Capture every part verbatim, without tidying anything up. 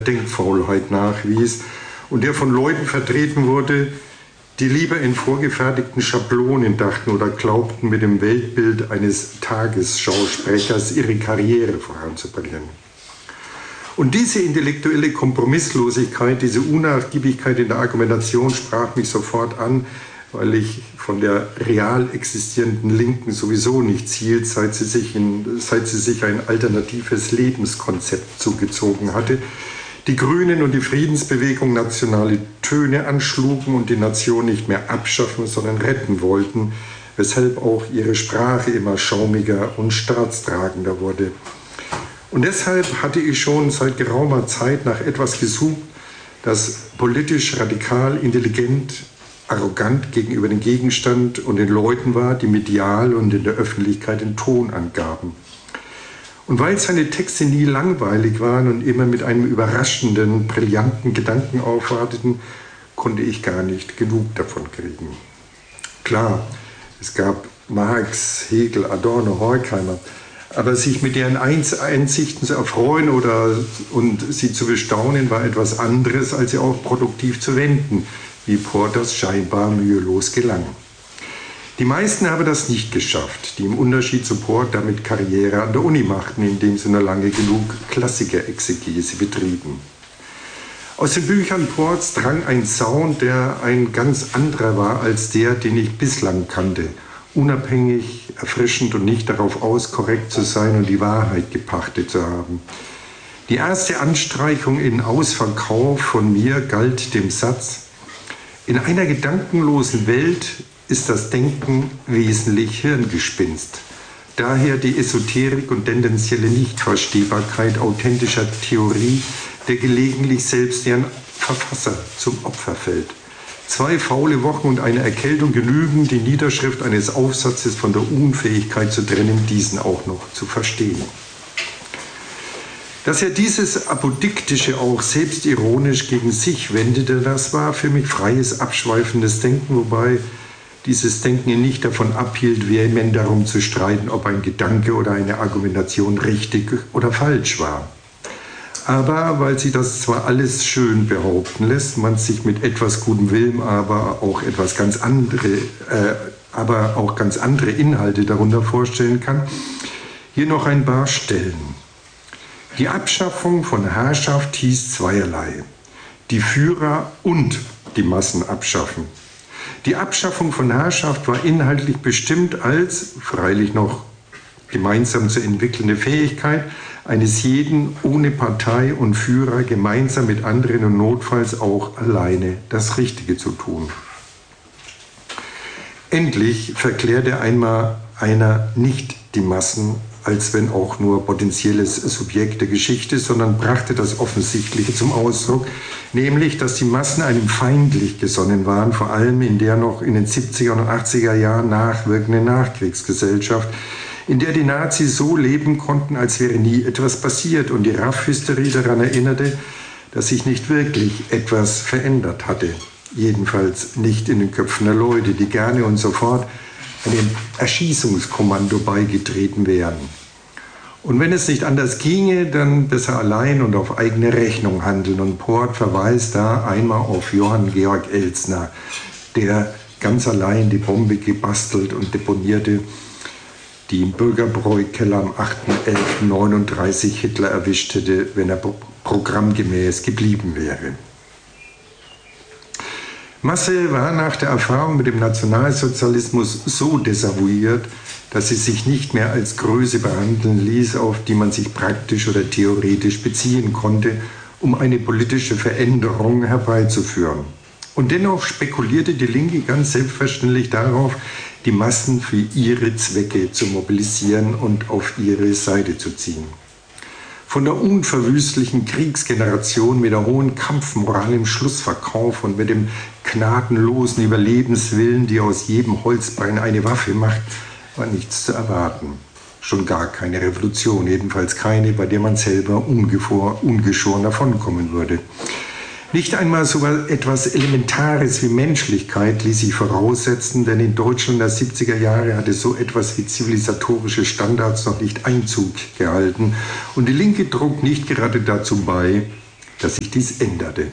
Denkfaulheit nachwies und der von Leuten vertreten wurde, die lieber in vorgefertigten Schablonen dachten oder glaubten, mit dem Weltbild eines Tagesschausprechers ihre Karriere voranzubringen. Und diese intellektuelle Kompromisslosigkeit, diese Unnachgiebigkeit in der Argumentation sprach mich sofort an, weil ich von der real existierenden Linken sowieso nichts hielt, seit sie sich, in, seit sie sich ein alternatives Lebenskonzept zugezogen hatte. Die Grünen und die Friedensbewegung nationale Töne anschlugen und die Nation nicht mehr abschaffen, sondern retten wollten, weshalb auch ihre Sprache immer schaumiger und staatstragender wurde. Und deshalb hatte ich schon seit geraumer Zeit nach etwas gesucht, das politisch radikal, intelligent, arrogant gegenüber dem Gegenstand und den Leuten war, die medial und in der Öffentlichkeit den Ton angaben. Und weil seine Texte nie langweilig waren und immer mit einem überraschenden, brillanten Gedanken aufwarteten, konnte ich gar nicht genug davon kriegen. Klar, es gab Marx, Hegel, Adorno, Horkheimer, aber sich mit deren Einsichten zu erfreuen oder und sie zu bestaunen, war etwas anderes, als sie auch produktiv zu wenden, wie Porters scheinbar mühelos gelang. Die meisten haben das nicht geschafft, die im Unterschied zu Port damit Karriere an der Uni machten, indem sie nur lange genug Klassikerexegese betrieben. Aus den Büchern Ports drang ein Sound, der ein ganz anderer war als der, den ich bislang kannte. Unabhängig, erfrischend und nicht darauf aus, korrekt zu sein und die Wahrheit gepachtet zu haben. Die erste Anstreichung in Ausverkauf von mir galt dem Satz: In einer gedankenlosen Welt ist das Denken wesentlich Hirngespinst. Daher die Esoterik und tendenzielle Nichtverstehbarkeit authentischer Theorie, der gelegentlich selbst deren Verfasser zum Opfer fällt. Zwei faule Wochen und eine Erkältung genügen, die Niederschrift eines Aufsatzes von der Unfähigkeit zu trennen, diesen auch noch zu verstehen. Dass er dieses Apodiktische auch selbstironisch gegen sich wendete, das war für mich freies, abschweifendes Denken, wobei dieses Denken ihn nicht davon abhielt, vehement darum zu streiten, ob ein Gedanke oder eine Argumentation richtig oder falsch war. Aber weil sie das zwar alles schön behaupten lässt, man sich mit etwas gutem Willen aber auch etwas ganz andere, äh, aber auch ganz andere Inhalte darunter vorstellen kann, hier noch ein paar Stellen. Die Abschaffung von Herrschaft hieß zweierlei: die Führer und die Massen abschaffen. Die Abschaffung von Herrschaft war inhaltlich bestimmt als, freilich noch gemeinsam zu entwickelnde Fähigkeit eines jeden ohne Partei und Führer gemeinsam mit anderen und notfalls auch alleine das Richtige zu tun. Endlich verklärte einmal einer nicht die Massen, als wenn auch nur potenzielles Subjekt der Geschichte, sondern brachte das Offensichtliche zum Ausdruck, nämlich, dass die Massen einem feindlich gesonnen waren, vor allem in der noch in den siebziger und achtziger Jahren nachwirkenden Nachkriegsgesellschaft, in der die Nazis so leben konnten, als wäre nie etwas passiert und die Raff-Hysterie daran erinnerte, dass sich nicht wirklich etwas verändert hatte. Jedenfalls nicht in den Köpfen der Leute, die gerne und sofort einem Erschießungskommando beigetreten wären. Und wenn es nicht anders ginge, dann besser allein und auf eigene Rechnung handeln. Und Port verweist da einmal auf Johann Georg Elzner, der ganz allein die Bombe gebastelt und deponierte, die im Bürgerbräu-Keller am achter elfter neununddreißig Hitler erwischt hätte, wenn er programmgemäß geblieben wäre. Masse war nach der Erfahrung mit dem Nationalsozialismus so desavouiert, dass sie sich nicht mehr als Größe behandeln ließ, auf die man sich praktisch oder theoretisch beziehen konnte, um eine politische Veränderung herbeizuführen. Und dennoch spekulierte die Linke ganz selbstverständlich darauf, die Massen für ihre Zwecke zu mobilisieren und auf ihre Seite zu ziehen. Von der unverwüstlichen Kriegsgeneration mit der hohen Kampfmoral im Schlussverkauf und mit dem gnadenlosen Überlebenswillen, die aus jedem Holzbein eine Waffe macht, war nichts zu erwarten. Schon gar keine Revolution, jedenfalls keine, bei der man selber ungeschoren davonkommen würde. Nicht einmal so etwas Elementares wie Menschlichkeit ließ sich voraussetzen, denn in Deutschland der siebziger Jahre hatte so etwas wie zivilisatorische Standards noch nicht Einzug gehalten und die Linke trug nicht gerade dazu bei, dass sich dies änderte.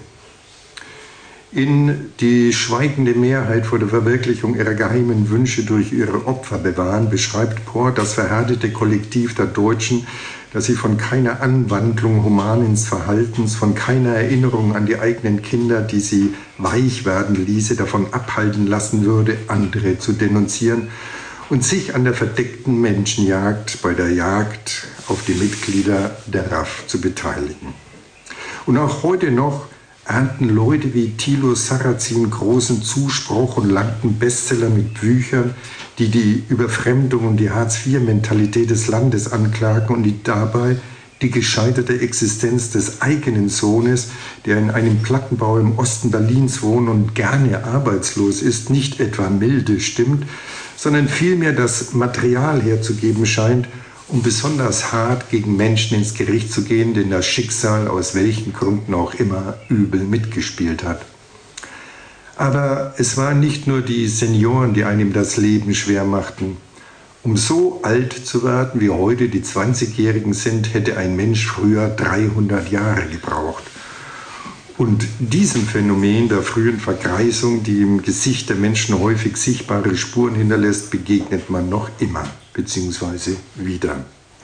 In Die schweigende Mehrheit vor der Verwirklichung ihrer geheimen Wünsche durch ihre Opfer bewahren beschreibt Pohr das verhärtete Kollektiv der Deutschen, das sie von keiner Anwandlung humanen Verhaltens, von keiner Erinnerung an die eigenen Kinder, die sie weich werden ließe, davon abhalten lassen würde, andere zu denunzieren und sich an der verdeckten Menschenjagd, bei der Jagd auf die Mitglieder der R A F zu beteiligen. Und auch heute noch ernten Leute wie Thilo Sarrazin großen Zuspruch und landen Bestseller mit Büchern, die die Überfremdung und die Hartz vier Mentalität des Landes anklagen und die dabei die gescheiterte Existenz des eigenen Sohnes, der in einem Plattenbau im Osten Berlins wohnt und gerne arbeitslos ist, nicht etwa milde stimmt, sondern vielmehr das Material herzugeben scheint, um besonders hart gegen Menschen ins Gericht zu gehen, denen das Schicksal aus welchen Gründen auch immer übel mitgespielt hat. Aber es waren nicht nur die Senioren, die einem das Leben schwer machten. Um so alt zu werden, wie heute die zwanzigjährigen sind, hätte ein Mensch früher dreihundert Jahre gebraucht. Und diesem Phänomen der frühen Vergreisung, die im Gesicht der Menschen häufig sichtbare Spuren hinterlässt, begegnet man noch immer, beziehungsweise wieder.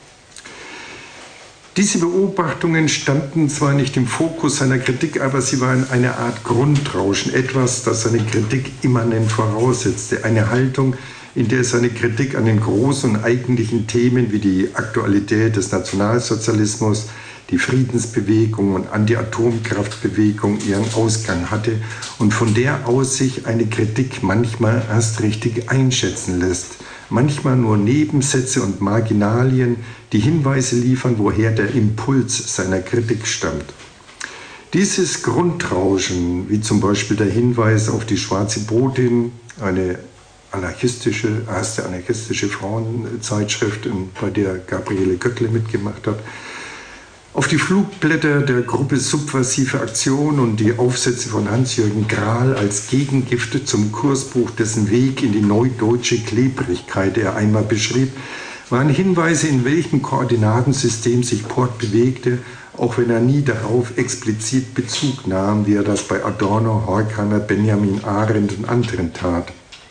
Diese Beobachtungen standen zwar nicht im Fokus seiner Kritik, aber sie waren eine Art Grundrauschen, etwas, das seine Kritik immanent voraussetzte, eine Haltung, in der seine Kritik an den großen und eigentlichen Themen wie die Aktualität des Nationalsozialismus, die Friedensbewegung und Anti-Atomkraftbewegung ihren Ausgang hatte und von der aus sich eine Kritik manchmal erst richtig einschätzen lässt. Manchmal nur Nebensätze und Marginalien, die Hinweise liefern, woher der Impuls seiner Kritik stammt. Dieses Grundrauschen, wie zum Beispiel der Hinweis auf die Schwarze Botin, eine anarchistische, erste anarchistische Frauenzeitschrift, bei der Gabriele Göttle mitgemacht hat, auf die Flugblätter der Gruppe Subversive Aktion und die Aufsätze von Hans-Jürgen Grahl als Gegengifte zum Kursbuch, dessen Weg in die neudeutsche Klebrigkeit er einmal beschrieb, waren Hinweise, in welchem Koordinatensystem sich Port bewegte, auch wenn er nie darauf explizit Bezug nahm, wie er das bei Adorno, Horkheimer, Benjamin Arendt und anderen tat.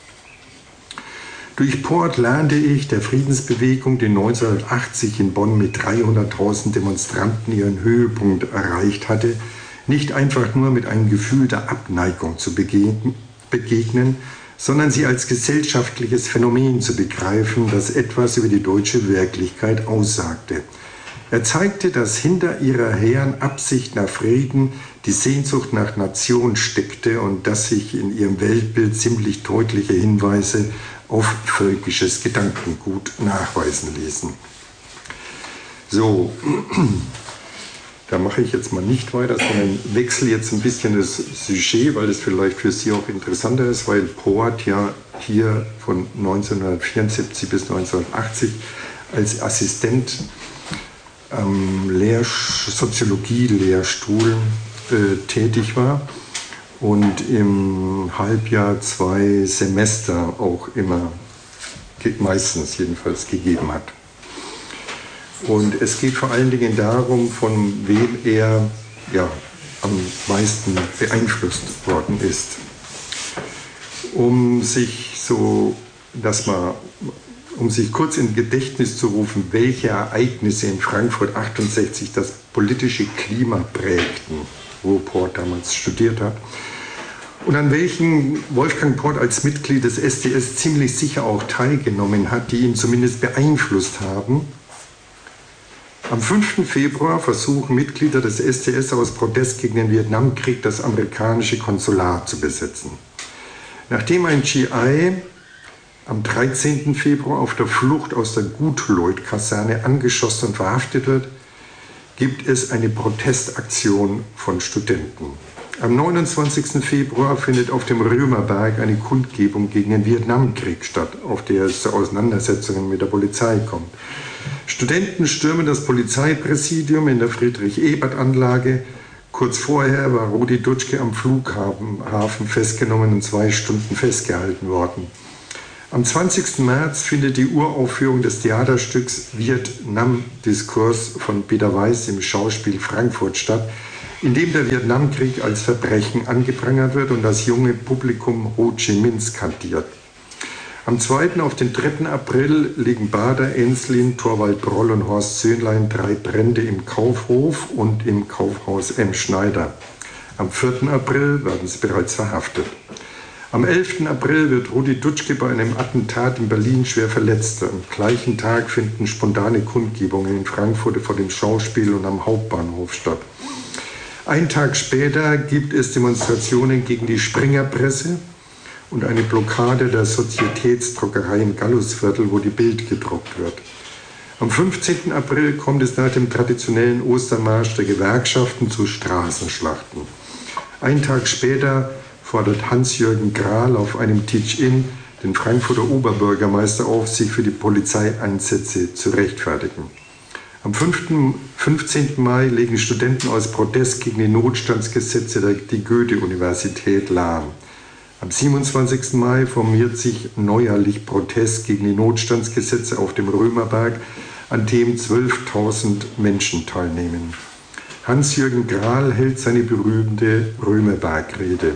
Durch Port lernte ich der Friedensbewegung, die neunzehnhundertachtzig in Bonn mit dreihunderttausend Demonstranten ihren Höhepunkt erreicht hatte, nicht einfach nur mit einem Gefühl der Abneigung zu begegnen, sondern sie als gesellschaftliches Phänomen zu begreifen, das etwas über die deutsche Wirklichkeit aussagte. Er zeigte, dass hinter ihrer hehren Absicht nach Frieden die Sehnsucht nach Nation steckte und dass sich in ihrem Weltbild ziemlich deutliche Hinweise auf völkisches Gedankengut nachweisen ließen. So, da mache ich jetzt mal nicht weiter, sondern wechsle jetzt ein bisschen das Sujet, weil das vielleicht für Sie auch interessanter ist, weil Port ja hier von neunzehnhundertvierundsiebzig bis neunzehnhundertachtzig als Assistent am Lehr- Soziologie-Lehrstuhl äh, tätig war und im Halbjahr zwei Semester auch immer, meistens jedenfalls, gegeben hat. Und es geht vor allen Dingen darum, von wem er ja, am meisten beeinflusst worden ist. Um sich so, dass man, um sich kurz in Gedächtnis zu rufen, welche Ereignisse in Frankfurt achtundsechzig das politische Klima prägten, wo Port damals studiert hat, und an welchen Wolfgang Port als Mitglied des S D S ziemlich sicher auch teilgenommen hat, die ihn zumindest beeinflusst haben. Am fünften Februar versuchen Mitglieder des S D S aus Protest gegen den Vietnamkrieg das amerikanische Konsulat zu besetzen. Nachdem ein G I am dreizehnten Februar auf der Flucht aus der Gutleut-Kaserne angeschossen und verhaftet wird, gibt es eine Protestaktion von Studenten. Am neunundzwanzigsten Februar findet auf dem Römerberg eine Kundgebung gegen den Vietnamkrieg statt, auf der es zu Auseinandersetzungen mit der Polizei kommt. Studenten stürmen das Polizeipräsidium in der Friedrich-Ebert-Anlage. Kurz vorher war Rudi Dutschke am Flughafen festgenommen und zwei Stunden festgehalten worden. Am zwanzigsten März findet die Uraufführung des Theaterstücks Vietnam-Diskurs von Peter Weiß im Schauspiel Frankfurt statt, in dem der Vietnamkrieg als Verbrechen angeprangert wird und das junge Publikum Ho Chi Minh skandiert. Am zweiten auf den dritten April legen Bader, Enslin, Torvald Broll und Horst Söhnlein drei Brände im Kaufhof und im Kaufhaus M. Schneider. Am vierten April werden sie bereits verhaftet. Am elften April wird Rudi Dutschke bei einem Attentat in Berlin schwer verletzt. Am gleichen Tag finden spontane Kundgebungen in Frankfurt vor dem Schauspiel und am Hauptbahnhof statt. Ein Tag später gibt es Demonstrationen gegen die Springerpresse und eine Blockade der Sozietätsdruckerei im Gallusviertel, wo die Bild gedruckt wird. Am fünfzehnten April kommt es nach dem traditionellen Ostermarsch der Gewerkschaften zu Straßenschlachten. Ein Tag später fordert Hans-Jürgen Krahl auf einem Teach-In den Frankfurter Oberbürgermeister auf, sich für die Polizeieinsätze zu rechtfertigen. Am fünfzehnten Mai legen Studenten aus Protest gegen die Notstandsgesetze die Goethe-Universität lahm. Am siebenundzwanzigsten Mai formiert sich neuerlich Protest gegen die Notstandsgesetze auf dem Römerberg, an dem zwölftausend Menschen teilnehmen. Hans-Jürgen Krahl hält seine berühmte Römerberg-Rede.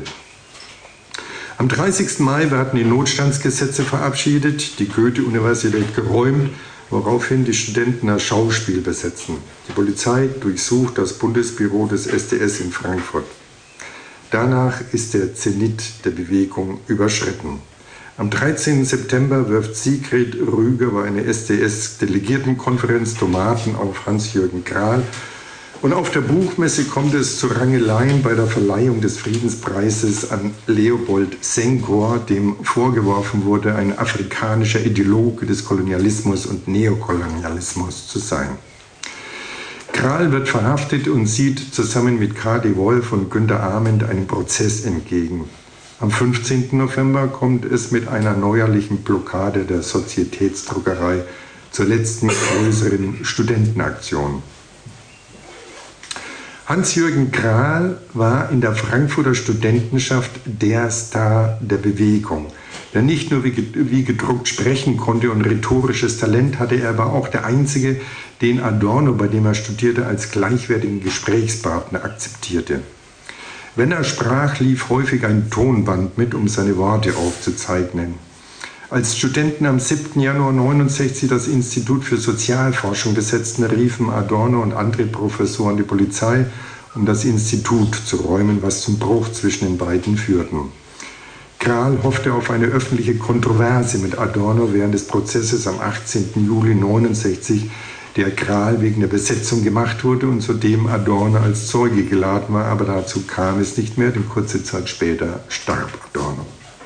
Am dreißigsten Mai werden die Notstandsgesetze verabschiedet, die Goethe-Universität geräumt, woraufhin die Studenten das Schauspiel besetzen. Die Polizei durchsucht das Bundesbüro des S D S in Frankfurt. Danach ist der Zenit der Bewegung überschritten. Am dreizehnten September wirft Sigrid Rüger bei einer S D S-Delegiertenkonferenz Tomaten auf Hans-Jürgen Krahl. Und auf der Buchmesse kommt es zu Rangeleien bei der Verleihung des Friedenspreises an Leopold Senghor, dem vorgeworfen wurde, ein afrikanischer Ideologe des Kolonialismus und Neokolonialismus zu sein. Krahl wird verhaftet und sieht zusammen mit K D Wolf und Günter Arment einem Prozess entgegen. Am fünfzehnten November kommt es mit einer neuerlichen Blockade der Sozietätsdruckerei zur letzten größeren Studentenaktion. Hans-Jürgen Krahl war in der Frankfurter Studentenschaft der Star der Bewegung, der nicht nur wie gedruckt sprechen konnte und rhetorisches Talent hatte, er war auch der Einzige, den Adorno, bei dem er studierte, als gleichwertigen Gesprächspartner akzeptierte. Wenn er sprach, lief häufig ein Tonband mit, um seine Worte aufzuzeichnen. Als Studenten am siebten Januar neunundsechzig das Institut für Sozialforschung besetzten, riefen Adorno und andere Professoren die Polizei, um das Institut zu räumen, was zum Bruch zwischen den beiden führten. Krahl hoffte auf eine öffentliche Kontroverse mit Adorno während des Prozesses am achtzehnten Juli neunundsechzig, der Krahl wegen der Besetzung gemacht wurde und zu dem Adorno als Zeuge geladen war, aber dazu kam es nicht mehr, denn kurze Zeit später starb Adorno.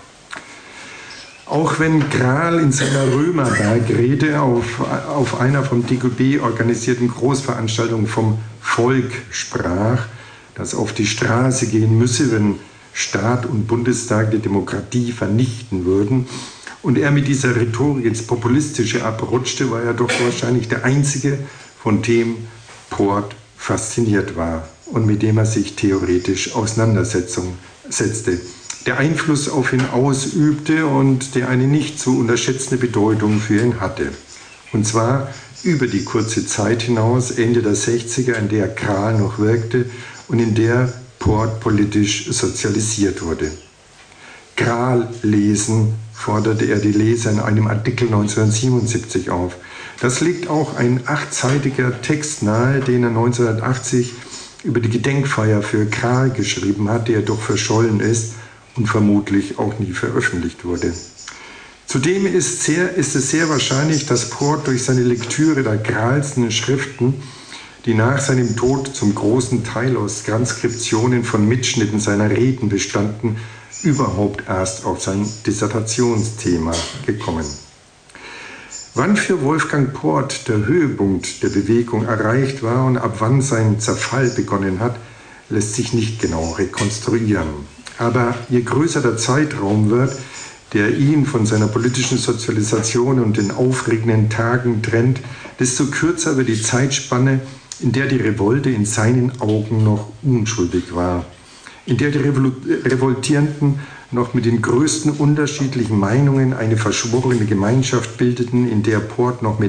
Auch wenn Krahl in seiner Römerberg-Rede auf, auf einer vom D G B organisierten Großveranstaltung vom Volk sprach, das auf die Straße gehen müsse, wenn Staat und Bundestag die Demokratie vernichten würden, und er mit dieser Rhetorik ins Populistische abrutschte, war er doch wahrscheinlich der Einzige, von dem Port fasziniert war und mit dem er sich theoretisch auseinandersetzte, der Einfluss auf ihn ausübte und der eine nicht zu unterschätzende Bedeutung für ihn hatte. Und zwar über die kurze Zeit hinaus, Ende der sechziger, in der Krahl noch wirkte und in der Port politisch sozialisiert wurde. Krahl lesen, forderte er die Leser in einem Artikel neunzehnhundertsiebenundsiebzig auf. Das legt auch ein achtseitiger Text nahe, den er neunzehnhundertachtzig über die Gedenkfeier für Krahl geschrieben hat, der doch verschollen ist und vermutlich auch nie veröffentlicht wurde. Zudem ist, sehr, ist es sehr wahrscheinlich, dass Port durch seine Lektüre der Krahlsten Schriften, die nach seinem Tod zum großen Teil aus Transkriptionen von Mitschnitten seiner Reden bestanden, überhaupt erst auf sein Dissertationsthema gekommen. Wann für Wolfgang Port der Höhepunkt der Bewegung erreicht war und ab wann sein Zerfall begonnen hat, lässt sich nicht genau rekonstruieren. Aber je größer der Zeitraum wird, der ihn von seiner politischen Sozialisation und den aufregenden Tagen trennt, desto kürzer wird die Zeitspanne, in der die Revolte in seinen Augen noch unschuldig war, in der die Revoltierenden noch mit den größten unterschiedlichen Meinungen eine verschworene Gemeinschaft bildeten, in der Port noch mit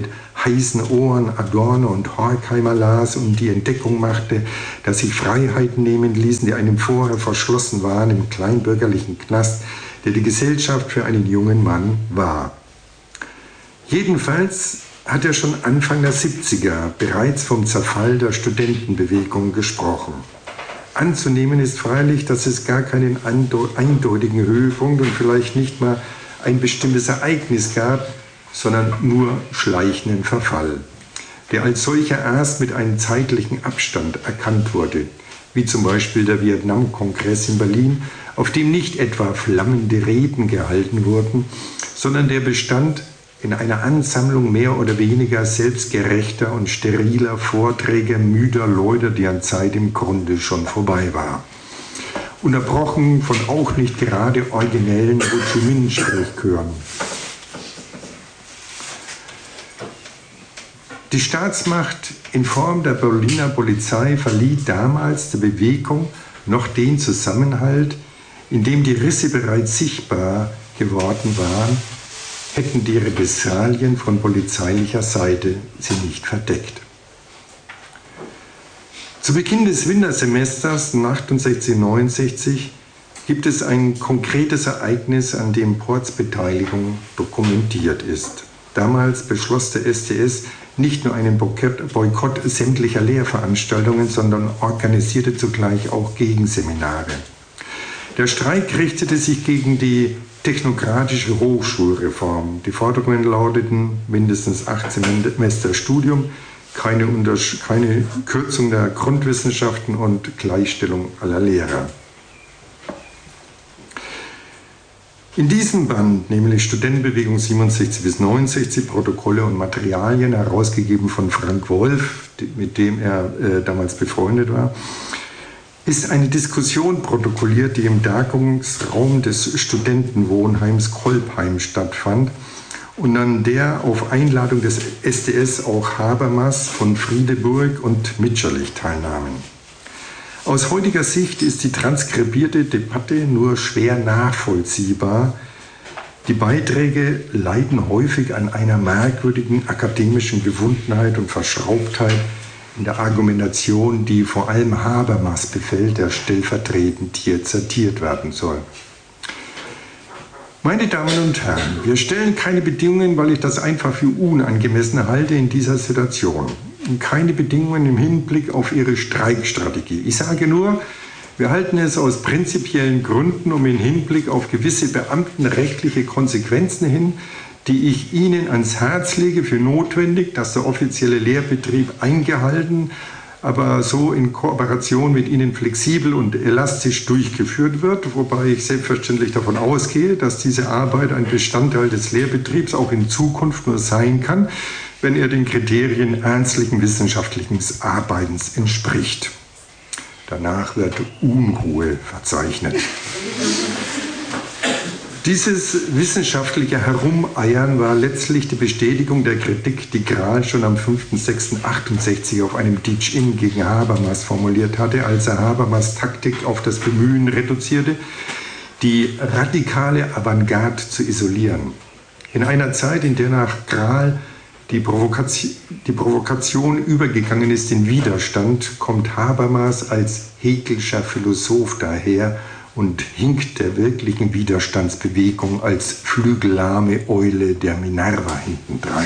heißen Ohren Adorno und Horkheimer las und die Entdeckung machte, dass sich Freiheiten nehmen ließen, die einem vorher verschlossen waren im kleinbürgerlichen Knast, der die Gesellschaft für einen jungen Mann war. Jedenfalls hat er schon Anfang der siebziger bereits vom Zerfall der Studentenbewegung gesprochen. Anzunehmen ist freilich, dass es gar keinen eindeutigen Höhepunkt und vielleicht nicht mal ein bestimmtes Ereignis gab, sondern nur schleichenden Verfall, der als solcher erst mit einem zeitlichen Abstand erkannt wurde, wie zum Beispiel der Vietnam-Kongress in Berlin, auf dem nicht etwa flammende Reden gehalten wurden, sondern der bestand in einer Ansammlung mehr oder weniger selbstgerechter und steriler Vorträge müder Leute, deren Zeit im Grunde schon vorbei war. Unterbrochen von auch nicht gerade originellen Ho Chi Minh-Sprechchören. Die Staatsmacht in Form der Berliner Polizei verlieh damals der Bewegung noch den Zusammenhalt, in dem die Risse bereits sichtbar geworden waren, hätten die Repressalien von polizeilicher Seite sie nicht verdeckt. Zu Beginn des Wintersemesters achtundsechzig neunundsechzig gibt es ein konkretes Ereignis, an dem Ports Beteiligung dokumentiert ist. Damals beschloss der S D S nicht nur einen Boykott sämtlicher Lehrveranstaltungen, sondern organisierte zugleich auch Gegenseminare. Der Streik richtete sich gegen die technokratische Hochschulreform. Die Forderungen lauteten mindestens achtzehn Semester Studium, keine, Untersch- keine Kürzung der Grundwissenschaften und Gleichstellung aller Lehrer. In diesem Band, nämlich Studentenbewegung siebenundsechzig bis neunundsechzig, Protokolle und Materialien, herausgegeben von Frank Wolf, mit dem er äh, damals befreundet war, ist eine Diskussion protokolliert, die im Tagungsraum des Studentenwohnheims Kolbheim stattfand und an der auf Einladung des S D S auch Habermas, von Friedeburg und Mitscherlich teilnahmen. Aus heutiger Sicht ist die transkribierte Debatte nur schwer nachvollziehbar. Die Beiträge leiden häufig an einer merkwürdigen akademischen Gewundheit und Verschraubtheit in der Argumentation, die vor allem Habermas befällt, der stellvertretend hier zitiert werden soll. Meine Damen und Herren, wir stellen keine Bedingungen, weil ich das einfach für unangemessen halte in dieser Situation. Und keine Bedingungen im Hinblick auf Ihre Streikstrategie. Ich sage nur, wir halten es aus prinzipiellen Gründen, um in Hinblick auf gewisse beamtenrechtliche Konsequenzen hin, die ich Ihnen ans Herz lege, für notwendig, dass der offizielle Lehrbetrieb eingehalten, aber so in Kooperation mit Ihnen flexibel und elastisch durchgeführt wird, wobei ich selbstverständlich davon ausgehe, dass diese Arbeit ein Bestandteil des Lehrbetriebs auch in Zukunft nur sein kann, wenn er den Kriterien ernstlichen wissenschaftlichen Arbeitens entspricht. Danach wird Unruhe verzeichnet. Dieses wissenschaftliche Herumeiern war letztlich die Bestätigung der Kritik, die Krahl schon am fünften sechsten achtundsechzig auf einem Teach-In gegen Habermas formuliert hatte, als er Habermas Taktik auf das Bemühen reduzierte, die radikale Avantgarde zu isolieren. In einer Zeit, in der nach Krahl die Provokation, die Provokation übergegangen ist in Widerstand, kommt Habermas als Hegelscher Philosoph daher und hinkt der wirklichen Widerstandsbewegung als flügellahme Eule der Minerva hintendrein.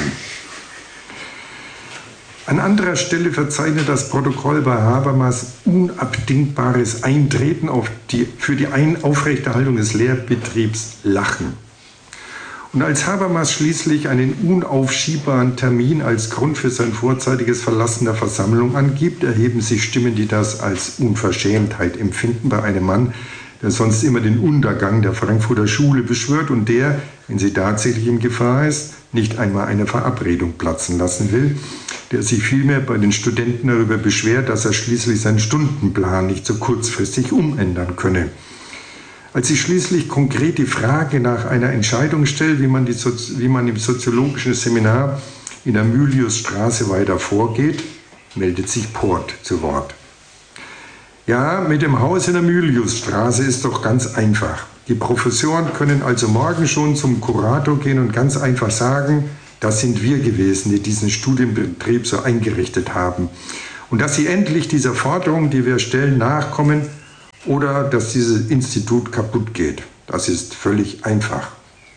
An anderer Stelle verzeichnet das Protokoll bei Habermas unabdingbares Eintreten auf die, für die Ein- Aufrechterhaltung des Lehrbetriebs Lachen. Und als Habermas schließlich einen unaufschiebbaren Termin als Grund für sein vorzeitiges Verlassen der Versammlung angibt, erheben sich Stimmen, die das als Unverschämtheit empfinden bei einem Mann, der sonst immer den Untergang der Frankfurter Schule beschwört und der, wenn sie tatsächlich in Gefahr ist, nicht einmal eine Verabredung platzen lassen will, der sich vielmehr bei den Studenten darüber beschwert, dass er schließlich seinen Stundenplan nicht so kurzfristig umändern könne. Als sie schließlich konkret die Frage nach einer Entscheidung stellt, wie man, die Sozi- wie man im soziologischen Seminar in der Myliusstraße weiter vorgeht, meldet sich Port zu Wort. Ja, mit dem Haus in der Myliusstraße ist doch ganz einfach. Die Professoren können also morgen schon zum Kurator gehen und ganz einfach sagen, das sind wir gewesen, die diesen Studienbetrieb so eingerichtet haben. Und dass sie endlich dieser Forderung, die wir stellen, nachkommen oder dass dieses Institut kaputt geht. Das ist völlig einfach.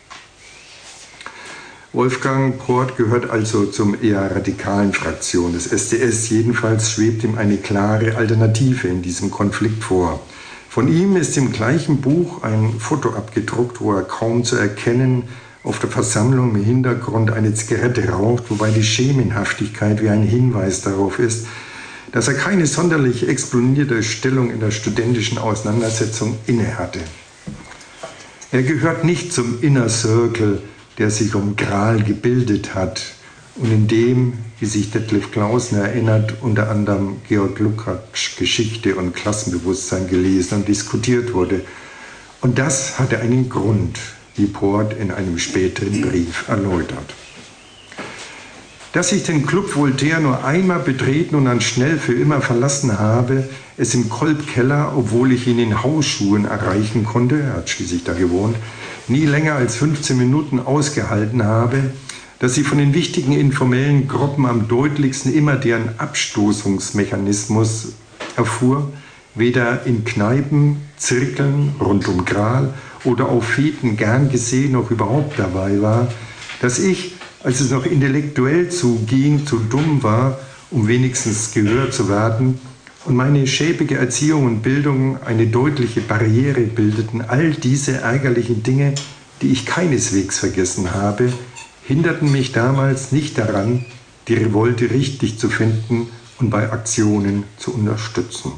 Wolfgang Port gehört also zum eher radikalen Fraktion des S D S. Jedenfalls schwebt ihm eine klare Alternative in diesem Konflikt vor. Von ihm ist im gleichen Buch ein Foto abgedruckt, wo er kaum zu erkennen auf der Versammlung im Hintergrund eine Zigarette raucht, wobei die Schemenhaftigkeit wie ein Hinweis darauf ist, dass er keine sonderlich exponierte Stellung in der studentischen Auseinandersetzung innehatte. Er gehört nicht zum Inner Circle, der sich um Gral gebildet hat und in dem, wie sich Detlef Clausen erinnert, unter anderem Georg Lukács Geschichte und Klassenbewusstsein gelesen und diskutiert wurde. Und das hatte einen Grund, wie Port in einem späteren Brief erläutert. Dass ich den Club Voltaire nur einmal betreten und dann schnell für immer verlassen habe, es im Kolbkeller, obwohl ich ihn in Hausschuhen erreichen konnte, er hat schließlich da gewohnt, nie länger als fünfzehn Minuten ausgehalten habe, dass ich von den wichtigen informellen Gruppen am deutlichsten immer deren Abstoßungsmechanismus erfuhr, weder in Kneipen, Zirkeln rund um Gral oder auf Feten gern gesehen noch überhaupt dabei war, dass ich, als es noch intellektuell zuging, zu dumm war, um wenigstens gehört zu werden, und meine schäbige Erziehung und Bildung eine deutliche Barriere bildeten, all diese ärgerlichen Dinge, die ich keineswegs vergessen habe, hinderten mich damals nicht daran, die Revolte richtig zu finden und bei Aktionen zu unterstützen.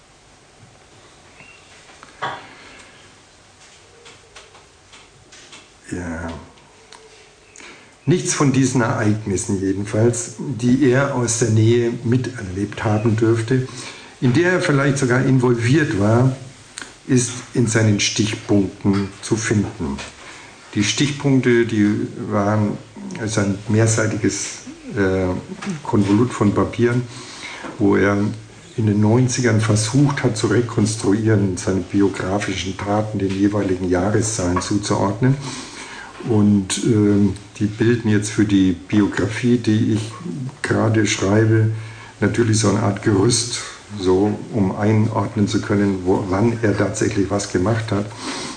Ja. Nichts von diesen Ereignissen jedenfalls, die er aus der Nähe miterlebt haben dürfte, in der er vielleicht sogar involviert war, ist in seinen Stichpunkten zu finden. Die Stichpunkte, die waren also ein mehrseitiges äh, Konvolut von Papieren, wo er in den neunzigern versucht hat zu rekonstruieren, seine biografischen Taten den jeweiligen Jahreszahlen zuzuordnen. Und äh, die bilden jetzt für die Biografie, die ich gerade schreibe, natürlich so eine Art Gerüst, so um einordnen zu können, wo, wann er tatsächlich was gemacht hat.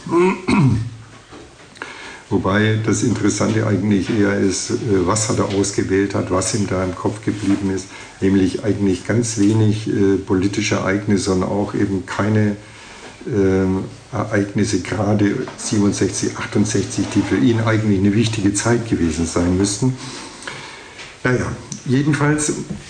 Wobei das Interessante eigentlich eher ist, äh, was hat er ausgewählt hat, was ihm da im Kopf geblieben ist, nämlich eigentlich ganz wenig äh, politische Ereignisse, sondern auch eben keine äh, Ereignisse, gerade siebenundsechzig, achtundsechzig, die für ihn eigentlich eine wichtige Zeit gewesen sein müssten. Naja, jedenfalls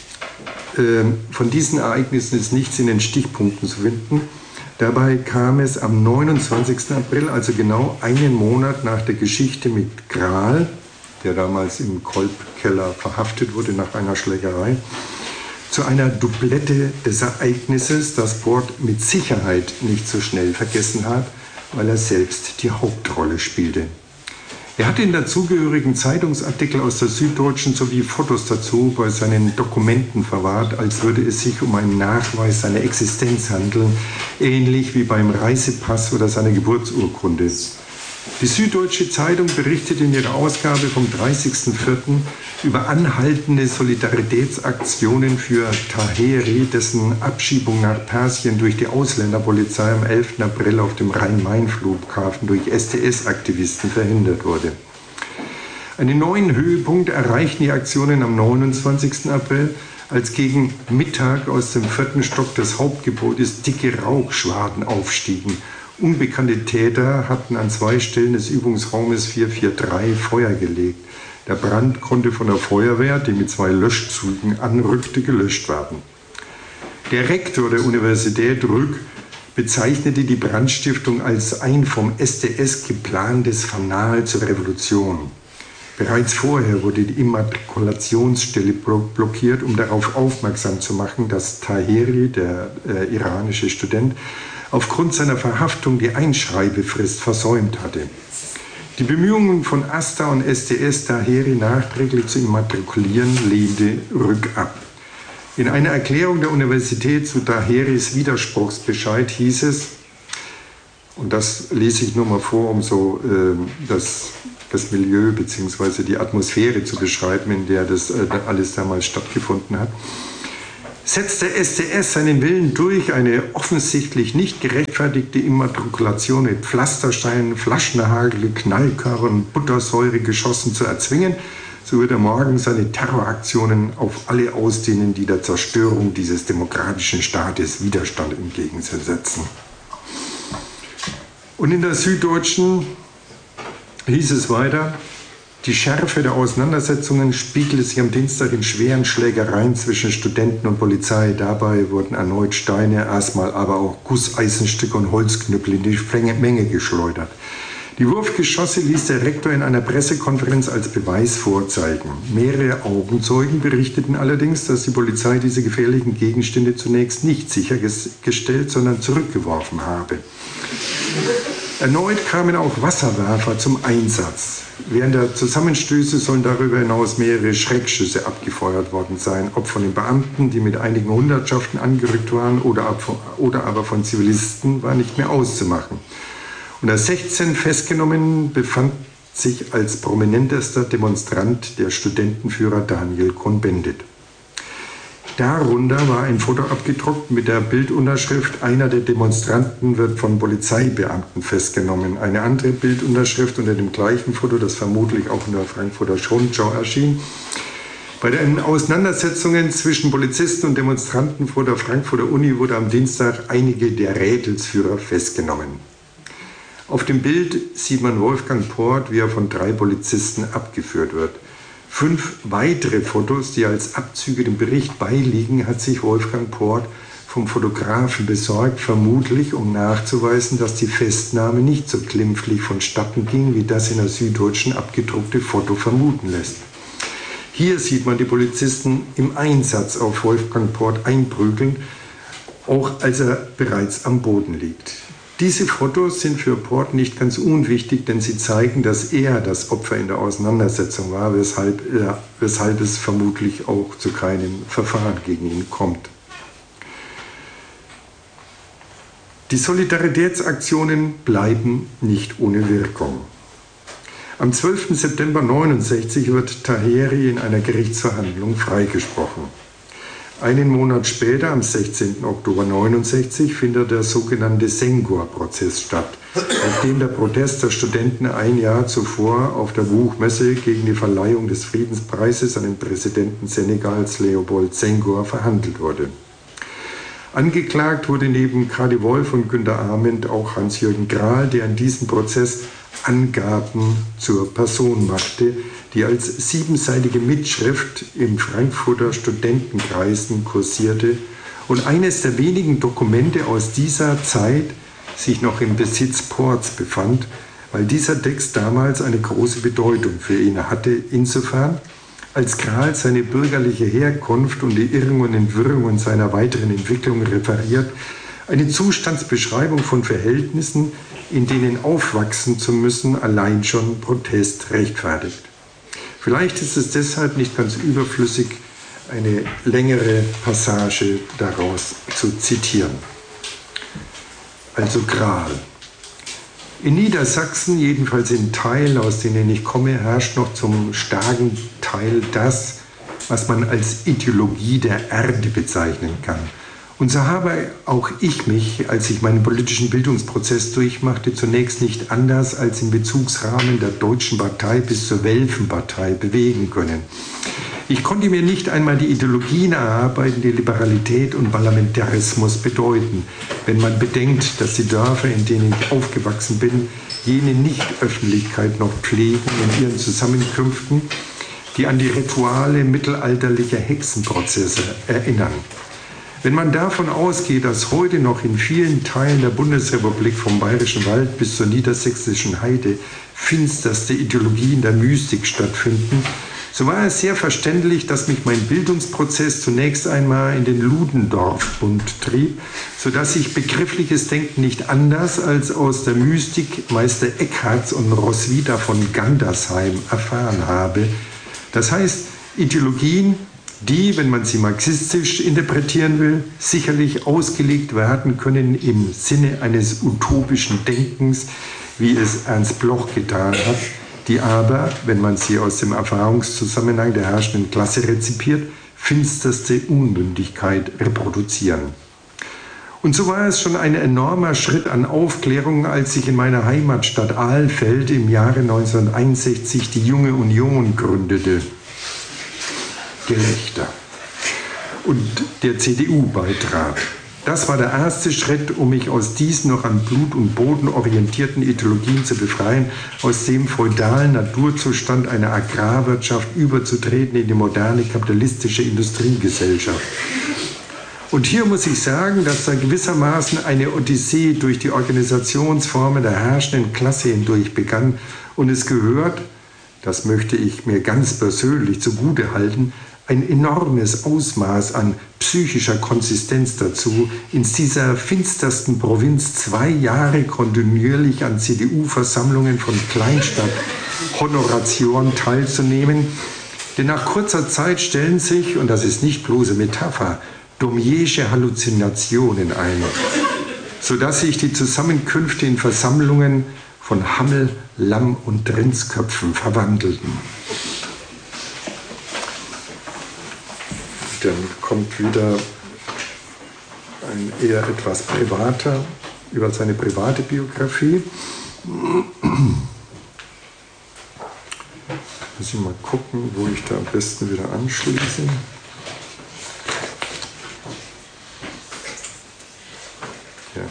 äh, von diesen Ereignissen ist nichts in den Stichpunkten zu finden. Dabei kam es am neunundzwanzigsten April, also genau einen Monat nach der Geschichte mit Gral, der damals im Kolbkeller verhaftet wurde nach einer Schlägerei, zu einer Doublette des Ereignisses, das Port mit Sicherheit nicht so schnell vergessen hat, weil er selbst die Hauptrolle spielte. Er hatte in dazugehörigen Zeitungsartikel aus der Süddeutschen sowie Fotos dazu bei seinen Dokumenten verwahrt, als würde es sich um einen Nachweis seiner Existenz handeln, ähnlich wie beim Reisepass oder seiner Geburtsurkunde. Die Süddeutsche Zeitung berichtet in ihrer Ausgabe vom dreißigsten vierten über anhaltende Solidaritätsaktionen für Taheri, dessen Abschiebung nach Persien durch die Ausländerpolizei am elften April auf dem Rhein-Main-Flughafen durch S D S-Aktivisten verhindert wurde. Einen neuen Höhepunkt erreichten die Aktionen am neunundzwanzigsten April, als gegen Mittag aus dem vierten Stock des Hauptgebäudes dicke Rauchschwaden aufstiegen. Unbekannte Täter hatten an zwei Stellen des Übungsraumes vier vier drei Feuer gelegt. Der Brand konnte von der Feuerwehr, die mit zwei Löschzügen anrückte, gelöscht werden. Der Rektor der Universität Rück bezeichnete die Brandstiftung als ein vom S D S geplantes Fanal zur Revolution. Bereits vorher wurde die Immatrikulationsstelle blockiert, um darauf aufmerksam zu machen, dass Taheri, der äh, iranische Student, aufgrund seiner Verhaftung die Einschreibefrist versäumt hatte. Die Bemühungen von AStA und S D S, Taheri nachträglich zu immatrikulieren, lehnte Rück ab. In einer Erklärung der Universität zu Taheris Widerspruchsbescheid hieß es, und das lese ich nur mal vor, um so äh, das das Milieu bzw. die Atmosphäre zu beschreiben, in der das äh, alles damals stattgefunden hat, setzt der S D S seinen Willen durch, eine offensichtlich nicht gerechtfertigte Immatrikulation mit Pflastersteinen, Flaschenhagel, Knallkörnern, Buttersäuregeschossen zu erzwingen, so wird er morgen seine Terroraktionen auf alle ausdehnen, die der Zerstörung dieses demokratischen Staates Widerstand entgegensetzen. Und in der Süddeutschen hieß es weiter, die Schärfe der Auseinandersetzungen spiegelte sich am Dienstag in schweren Schlägereien zwischen Studenten und Polizei. Dabei wurden erneut Steine, erstmal aber auch Gusseisenstücke und Holzknüppel in die Menge geschleudert. Die Wurfgeschosse ließ der Rektor in einer Pressekonferenz als Beweis vorzeigen. Mehrere Augenzeugen berichteten allerdings, dass die Polizei diese gefährlichen Gegenstände zunächst nicht sichergestellt, sondern zurückgeworfen habe. Erneut kamen auch Wasserwerfer zum Einsatz. Während der Zusammenstöße sollen darüber hinaus mehrere Schreckschüsse abgefeuert worden sein, ob von den Beamten, die mit einigen Hundertschaften angerückt waren, oder, oder aber von Zivilisten, war nicht mehr auszumachen. Unter sechzehn Festgenommenen befand sich als prominentester Demonstrant der Studentenführer Daniel Cohn-Bendit. Darunter war ein Foto abgedruckt mit der Bildunterschrift: Einer der Demonstranten wird von Polizeibeamten festgenommen. Eine andere Bildunterschrift unter dem gleichen Foto, das vermutlich auch in der Frankfurter Rundschau erschien. Bei den Auseinandersetzungen zwischen Polizisten und Demonstranten vor der Frankfurter Uni wurde am Dienstag einige der Rädelsführer festgenommen. Auf dem Bild sieht man Wolfgang Port, wie er von drei Polizisten abgeführt wird. Fünf weitere Fotos, die als Abzüge dem Bericht beiliegen, hat sich Wolfgang Port vom Fotografen besorgt, vermutlich um nachzuweisen, dass die Festnahme nicht so glimpflich vonstatten ging, wie das in der Süddeutschen abgedruckte Foto vermuten lässt. Hier sieht man die Polizisten im Einsatz auf Wolfgang Port einprügeln, auch als er bereits am Boden liegt. Diese Fotos sind für Port nicht ganz unwichtig, denn sie zeigen, dass er das Opfer in der Auseinandersetzung war, weshalb, äh, weshalb es vermutlich auch zu keinem Verfahren gegen ihn kommt. Die Solidaritätsaktionen bleiben nicht ohne Wirkung. Am zwölften September neunundsechzig wird Taheri in einer Gerichtsverhandlung freigesprochen. Einen Monat später, am sechzehnten Oktober neunundsechzig, findet der sogenannte Senghor-Prozess statt, auf dem der Protest der Studenten ein Jahr zuvor auf der Buchmesse gegen die Verleihung des Friedenspreises an den Präsidenten Senegals Leopold Senghor verhandelt wurde. Angeklagt wurde neben Kadi Wolf und Günter Arment auch Hans-Jürgen Grahl, der in diesem Prozess Angaben zur Person machte, die als siebenseitige Mitschrift im Frankfurter Studentenkreisen kursierte und eines der wenigen Dokumente aus dieser Zeit sich noch im Besitz Ports befand, weil dieser Text damals eine große Bedeutung für ihn hatte, insofern, als Grahl seine bürgerliche Herkunft und die Irrungen und Entwirrungen seiner weiteren Entwicklung referiert, eine Zustandsbeschreibung von Verhältnissen, in denen aufwachsen zu müssen, allein schon Protest rechtfertigt. Vielleicht ist es deshalb nicht ganz überflüssig, eine längere Passage daraus zu zitieren. Also Grahl. In Niedersachsen, jedenfalls in Teilen, aus denen ich komme, herrscht noch zum starken Teil das, was man als Ideologie der Erde bezeichnen kann. Und so habe auch ich mich, als ich meinen politischen Bildungsprozess durchmachte, zunächst nicht anders als im Bezugsrahmen der Deutschen Partei bis zur Welfenpartei bewegen können. Ich konnte mir nicht einmal die Ideologien erarbeiten, die Liberalität und Parlamentarismus bedeuten, wenn man bedenkt, dass die Dörfer, in denen ich aufgewachsen bin, jene Nicht-Öffentlichkeit noch pflegen in ihren Zusammenkünften, die an die Rituale mittelalterlicher Hexenprozesse erinnern. Wenn man davon ausgeht, dass heute noch in vielen Teilen der Bundesrepublik vom Bayerischen Wald bis zur niedersächsischen Heide finsterste Ideologien der Mystik stattfinden, so war es sehr verständlich, dass mich mein Bildungsprozess zunächst einmal in den Ludendorff-Bund trieb, sodass ich begriffliches Denken nicht anders als aus der Mystik Meister Eckharts und Roswitha von Gandersheim erfahren habe. Das heißt, Ideologien, die, wenn man sie marxistisch interpretieren will, sicherlich ausgelegt werden können im Sinne eines utopischen Denkens, wie es Ernst Bloch getan hat, die aber, wenn man sie aus dem Erfahrungszusammenhang der herrschenden Klasse rezipiert, finsterste Unmündigkeit reproduzieren. Und so war es schon ein enormer Schritt an Aufklärung, als sich in meiner Heimatstadt Alfeld im Jahre neunzehnhunderteinundsechzig die Junge Union gründete. Gelächter. Und der C D U beitrat. Das war der erste Schritt, um mich aus diesen noch an Blut und Boden orientierten Ideologien zu befreien, aus dem feudalen Naturzustand einer Agrarwirtschaft überzutreten in die moderne kapitalistische Industriegesellschaft. Und hier muss ich sagen, dass da gewissermaßen eine Odyssee durch die Organisationsformen der herrschenden Klasse hindurch begann. Und es gehört, das möchte ich mir ganz persönlich zugute halten, ein enormes Ausmaß an psychischer Konsistenz dazu, in dieser finstersten Provinz zwei Jahre kontinuierlich an C D U-Versammlungen von Kleinstadt-Honoratioren teilzunehmen. Denn nach kurzer Zeit stellen sich, und das ist nicht bloße Metapher, Domiersche Halluzinationen ein, sodass sich die Zusammenkünfte in Versammlungen von Hammel, Lamm und Rindsköpfen verwandelten. Dann kommt wieder ein eher etwas privater, über seine private Biografie. Muss ich mal gucken, wo ich da am besten wieder anschließe. Ja.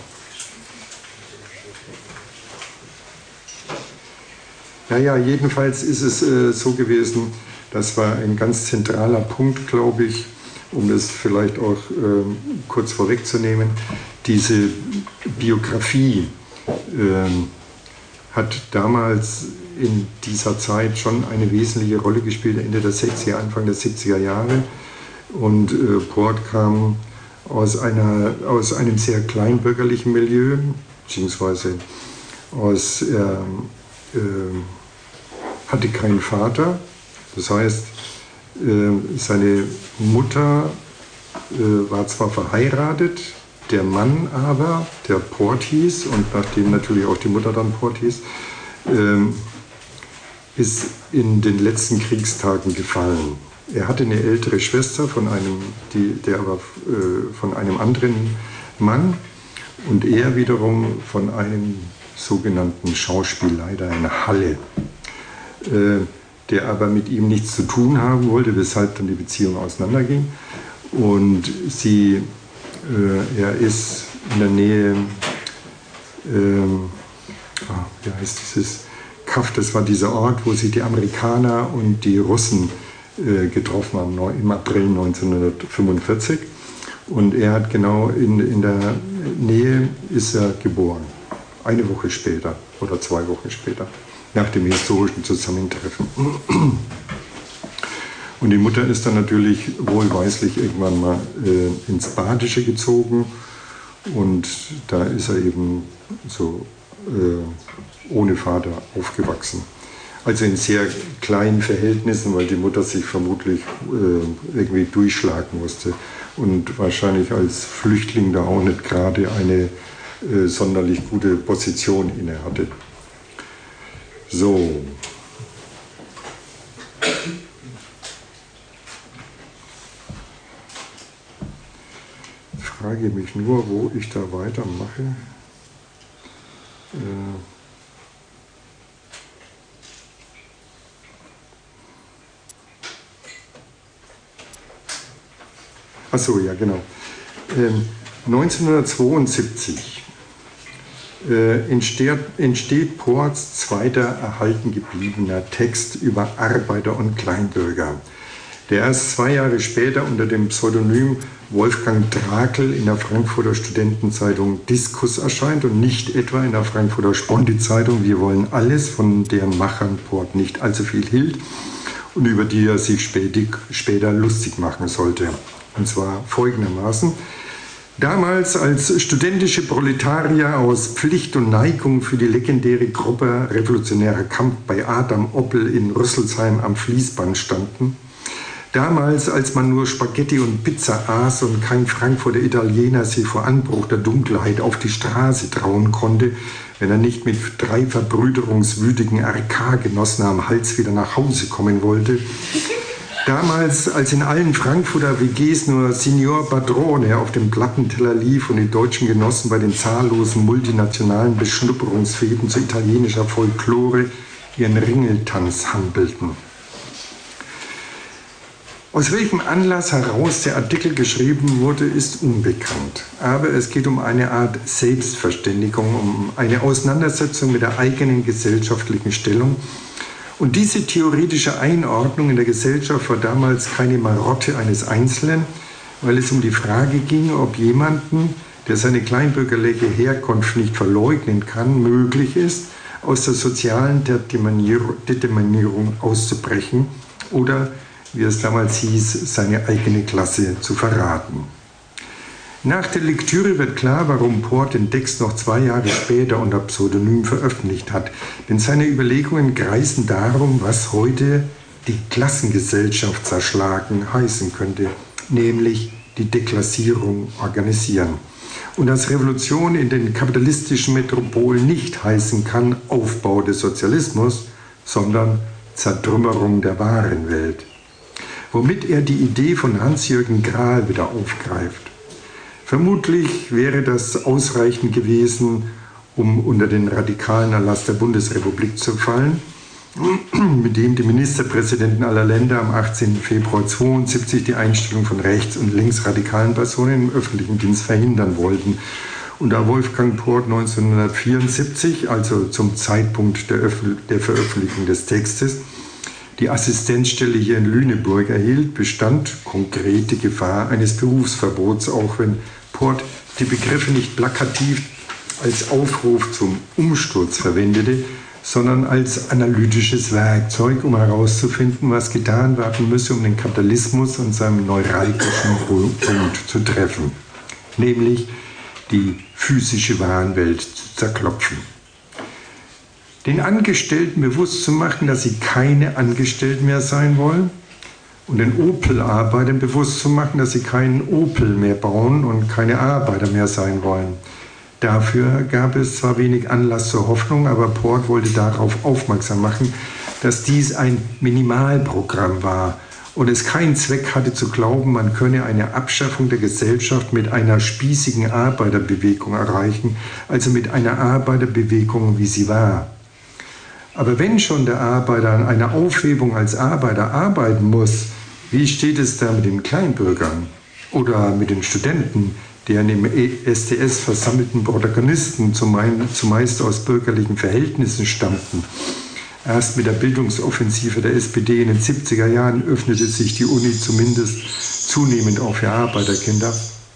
Naja, jedenfalls ist es äh, so gewesen, das war ein ganz zentraler Punkt, glaube ich, um das vielleicht auch äh, kurz vorwegzunehmen. Diese Biografie äh, hat damals in dieser Zeit schon eine wesentliche Rolle gespielt, Ende der sechziger, Anfang der siebziger Jahre. Und äh, Port kam aus, einer, aus einem sehr kleinbürgerlichen Milieu, beziehungsweise aus, äh, äh, hatte keinen Vater. Das heißt, seine Mutter war zwar verheiratet, der Mann aber, der Port hieß, und nachdem natürlich auch die Mutter dann Port hieß, ist in den letzten Kriegstagen gefallen. Er hatte eine ältere Schwester von einem, die, der aber von einem anderen Mann, und er wiederum von einem sogenannten Schauspielleiter in Halle, der aber mit ihm nichts zu tun haben wollte, weshalb dann die Beziehung auseinanderging. Und sie, äh, er ist in der Nähe, ähm, ah, wie heißt dieses, Kaf, das war dieser Ort, wo sich die Amerikaner und die Russen äh, getroffen haben, im April neunzehnhundertfünfundvierzig. Und er hat genau in, in der Nähe ist er geboren, eine Woche später oder zwei Wochen später, nach dem historischen Zusammentreffen. Und die Mutter ist dann natürlich wohlweislich irgendwann mal äh, ins Badische gezogen, und da ist er eben so äh, ohne Vater aufgewachsen. Also in sehr kleinen Verhältnissen, weil die Mutter sich vermutlich äh, irgendwie durchschlagen musste und wahrscheinlich als Flüchtling da auch nicht gerade eine äh, sonderlich gute Position inne hatte. So. Ich frage mich nur, wo ich da weitermache. Äh Ach so, ja, genau. Ähm, neunzehnhundertzweiundsiebzig Äh, entsteht, entsteht Ports zweiter erhalten gebliebener Text über Arbeiter und Kleinbürger, der erst zwei Jahre später unter dem Pseudonym Wolfgang Drakel in der Frankfurter Studentenzeitung Diskus erscheint und nicht etwa in der Frankfurter Sponti-Zeitung Wir wollen alles, von deren Machern Port nicht allzu viel hielt und über die er sich später lustig machen sollte. Und zwar folgendermaßen: Damals als studentische Proletarier aus Pflicht und Neigung für die legendäre Gruppe Revolutionärer Kampf bei Adam Oppel in Rüsselsheim am Fließband standen, Damals, als man nur Spaghetti und Pizza aß und kein Frankfurter Italiener sich vor Anbruch der Dunkelheit auf die Straße trauen konnte, wenn er nicht mit drei verbrüderungswütigen R K-Genossen am Hals wieder nach Hause kommen wollte. Damals, als in allen Frankfurter W Gs nur Signor Padrone auf dem Plattenteller lief und die deutschen Genossen bei den zahllosen multinationalen Beschnupperungsfäden zu italienischer Folklore ihren Ringeltanz handelten. Aus welchem Anlass heraus der Artikel geschrieben wurde, ist unbekannt. Aber es geht um eine Art Selbstverständigung, um eine Auseinandersetzung mit der eigenen gesellschaftlichen Stellung. Und diese theoretische Einordnung in der Gesellschaft war damals keine Marotte eines Einzelnen, weil es um die Frage ging, ob jemanden, der seine kleinbürgerliche Herkunft nicht verleugnen kann, möglich ist, aus der sozialen Determinierung auszubrechen oder, wie es damals hieß, seine eigene Klasse zu verraten. Nach der Lektüre wird klar, warum Port den Text noch zwei Jahre später unter Pseudonym veröffentlicht hat. Denn seine Überlegungen kreisen darum, was heute die Klassengesellschaft zerschlagen heißen könnte, nämlich die Deklassierung organisieren. Und dass Revolution in den kapitalistischen Metropolen nicht heißen kann Aufbau des Sozialismus, sondern Zertrümmerung der wahren Welt. Womit er die Idee von Hans-Jürgen Krahl wieder aufgreift. Vermutlich wäre das ausreichend gewesen, um unter den radikalen Erlass der Bundesrepublik zu fallen, mit dem die Ministerpräsidenten aller Länder am achtzehnten Februar neunzehnhundertzweiundsiebzig die Einstellung von rechts- und linksradikalen Personen im öffentlichen Dienst verhindern wollten. Und da Wolfgang Port neunzehnhundertvierundsiebzig, also zum Zeitpunkt der, Öffn- der Veröffentlichung des Textes, die Assistenzstelle hier in Lüneburg erhielt, bestand konkrete Gefahr eines Berufsverbots, auch wenn Port die Begriffe nicht plakativ als Aufruf zum Umsturz verwendete, sondern als analytisches Werkzeug, um herauszufinden, was getan werden müsse, um den Kapitalismus an seinem neuralgischen Punkt zu treffen, nämlich die physische Warenwelt zu zerklopfen. Den Angestellten bewusst zu machen, dass sie keine Angestellten mehr sein wollen, und den Opel-Arbeitern bewusst zu machen, dass sie keinen Opel mehr bauen und keine Arbeiter mehr sein wollen. Dafür gab es zwar wenig Anlass zur Hoffnung, aber Port wollte darauf aufmerksam machen, dass dies ein Minimalprogramm war und es keinen Zweck hatte zu glauben, man könne eine Abschaffung der Gesellschaft mit einer spießigen Arbeiterbewegung erreichen, also mit einer Arbeiterbewegung, wie sie war. Aber wenn schon der Arbeiter an einer Aufhebung als Arbeiter arbeiten muss, wie steht es da mit den Kleinbürgern oder mit den Studenten, deren im S D S versammelten Protagonisten zumeist aus bürgerlichen Verhältnissen stammten? Erst mit der Bildungsoffensive der S P D in den siebziger Jahren öffnete sich die Uni zumindest zunehmend auch für Arbeiterkinder.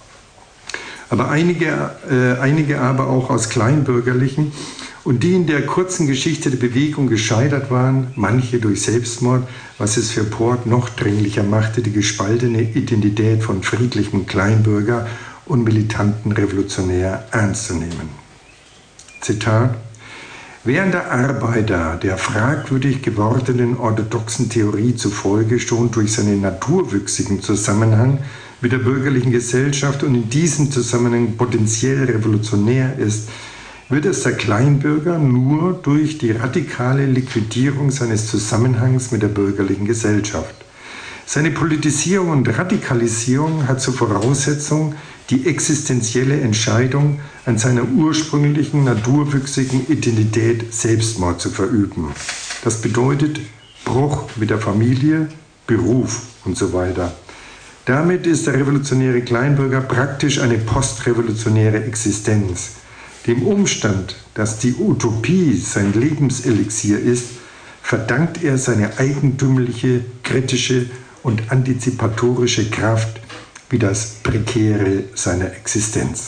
Aber einige, äh, einige aber auch aus kleinbürgerlichen und die in der kurzen Geschichte der Bewegung gescheitert waren, manche durch Selbstmord, was es für Port noch dringlicher machte, die gespaltene Identität von friedlichem Kleinbürger und militanten Revolutionär ernst zu nehmen. Zitat: Während der Arbeiter der fragwürdig gewordenen orthodoxen Theorie zufolge schon durch seinen naturwüchsigen Zusammenhang mit der bürgerlichen Gesellschaft und in diesem Zusammenhang potenziell revolutionär ist, wird es der Kleinbürger nur durch die radikale Liquidierung seines Zusammenhangs mit der bürgerlichen Gesellschaft. Seine Politisierung und Radikalisierung hat zur Voraussetzung die existenzielle Entscheidung, an seiner ursprünglichen naturwüchsigen Identität Selbstmord zu verüben. Das bedeutet Bruch mit der Familie, Beruf und so weiter. Damit ist der revolutionäre Kleinbürger praktisch eine postrevolutionäre Existenz. Dem Umstand, dass die Utopie sein Lebenselixier ist, verdankt er seine eigentümliche, kritische und antizipatorische Kraft wie das Prekäre seiner Existenz.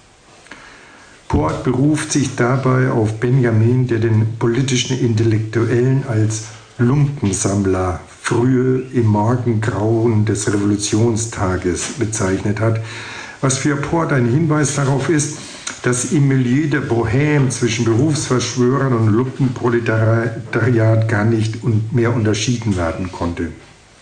Port beruft sich dabei auf Benjamin, der den politischen Intellektuellen als Lumpensammler frühe im Morgengrauen des Revolutionstages bezeichnet hat, was für Port ein Hinweis darauf ist, dass im Milieu der Bohème zwischen Berufsverschwörern und Lumpenproletariat gar nicht mehr unterschieden werden konnte.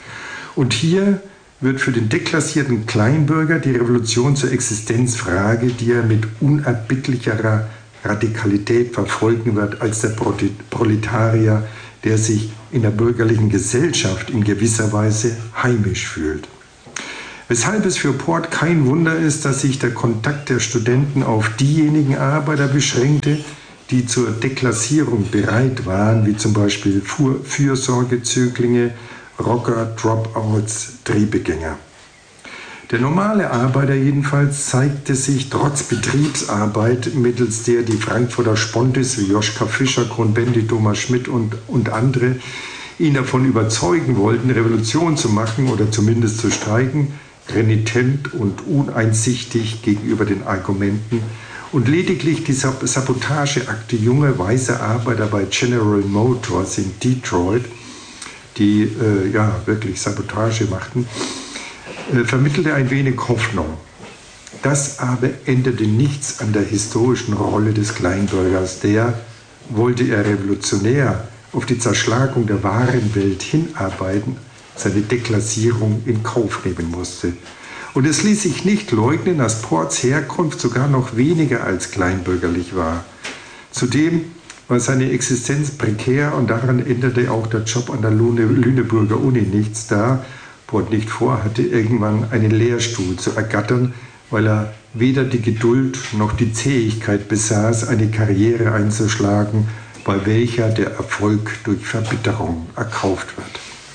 Und hier wird für den deklassierten Kleinbürger die Revolution zur Existenzfrage, die er mit unerbittlicherer Radikalität verfolgen wird als der Proletarier, der sich in der bürgerlichen Gesellschaft in gewisser Weise heimisch fühlt. Weshalb es für Port kein Wunder ist, dass sich der Kontakt der Studenten auf diejenigen Arbeiter beschränkte, die zur Deklassierung bereit waren, wie zum Beispiel Fürsorgezöglinge, Rocker, Dropouts, Drehbegänger. Der normale Arbeiter jedenfalls zeigte sich trotz Betriebsarbeit, mittels der die Frankfurter Spontis wie Joschka Fischer, Cohn-Bendit, Thomas Schmidt und, und andere ihn davon überzeugen wollten, Revolution zu machen oder zumindest zu streiken, renitent und uneinsichtig gegenüber den Argumenten und lediglich die Sabotageakte junger weißer Arbeiter bei General Motors in Detroit, die äh, ja wirklich Sabotage machten, äh, vermittelte ein wenig Hoffnung. Das aber änderte nichts an der historischen Rolle des Kleinbürgers, der, wollte er revolutionär auf die Zerschlagung der wahren Welt hinarbeiten, seine Deklassierung in Kauf nehmen musste. Und es ließ sich nicht leugnen, dass Ports Herkunft sogar noch weniger als kleinbürgerlich war. Zudem war seine Existenz prekär und daran änderte auch der Job an der Lüneburger Uni nichts, da Port nicht vorhatte, irgendwann einen Lehrstuhl zu ergattern, weil er weder die Geduld noch die Zähigkeit besaß, eine Karriere einzuschlagen, bei welcher der Erfolg durch Verbitterung erkauft wird.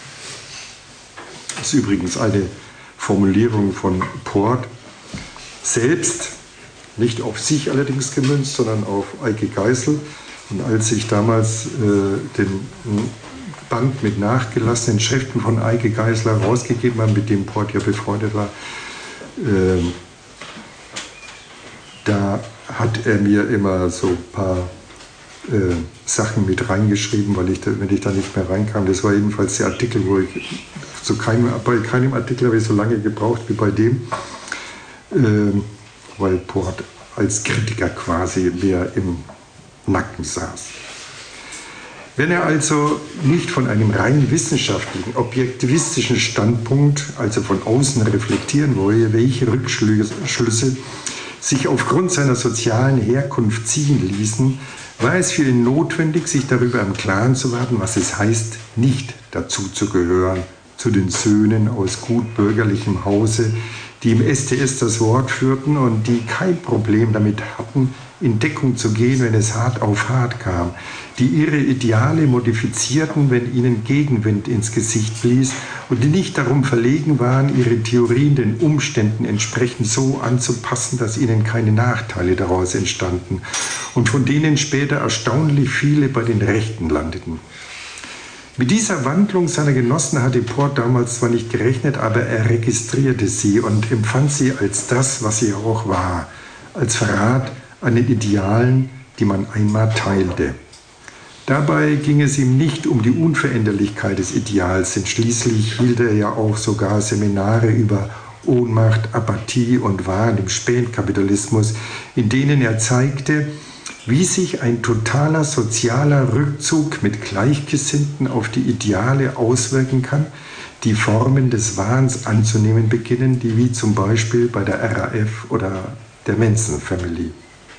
Das ist übrigens eine Formulierung von Port selbst, nicht auf sich allerdings gemünzt, sondern auf Eike Geisel. Und als ich damals äh, den Band mit nachgelassenen Schriften von Eike Geisel herausgegeben habe, mit dem Port ja befreundet war, äh, da hat er mir immer so ein paar äh, Sachen mit reingeschrieben, weil ich da, wenn ich da nicht mehr reinkam, das war jedenfalls der Artikel, wo ich zu keinem, bei keinem Artikel habe ich so lange gebraucht wie bei dem, äh, weil Port als Kritiker quasi mehr im Nacken saß. Wenn er also nicht von einem rein wissenschaftlichen, objektivistischen Standpunkt, also von außen reflektieren wolle, welche Rückschlüsse sich aufgrund seiner sozialen Herkunft ziehen ließen, war es für ihn notwendig, sich darüber im Klaren zu werden, was es heißt, nicht dazu zu gehören, zu den Söhnen aus gut bürgerlichem Hause, die im S T S das Wort führten und die kein Problem damit hatten, in Deckung zu gehen, wenn es hart auf hart kam, die ihre Ideale modifizierten, wenn ihnen Gegenwind ins Gesicht blies und die nicht darum verlegen waren, ihre Theorien den Umständen entsprechend so anzupassen, dass ihnen keine Nachteile daraus entstanden und von denen später erstaunlich viele bei den Rechten landeten. Mit dieser Wandlung seiner Genossen hatte Port damals zwar nicht gerechnet, aber er registrierte sie und empfand sie als das, was sie auch war, als Verrat an den Idealen, die man einmal teilte. Dabei ging es ihm nicht um die Unveränderlichkeit des Ideals, denn schließlich hielt er ja auch sogar Seminare über Ohnmacht, Apathie und Wahn im Spätkapitalismus, in denen er zeigte, wie sich ein totaler sozialer Rückzug mit Gleichgesinnten auf die Ideale auswirken kann, die Formen des Wahns anzunehmen beginnen, die wie zum Beispiel bei der R A F oder der Manson Family.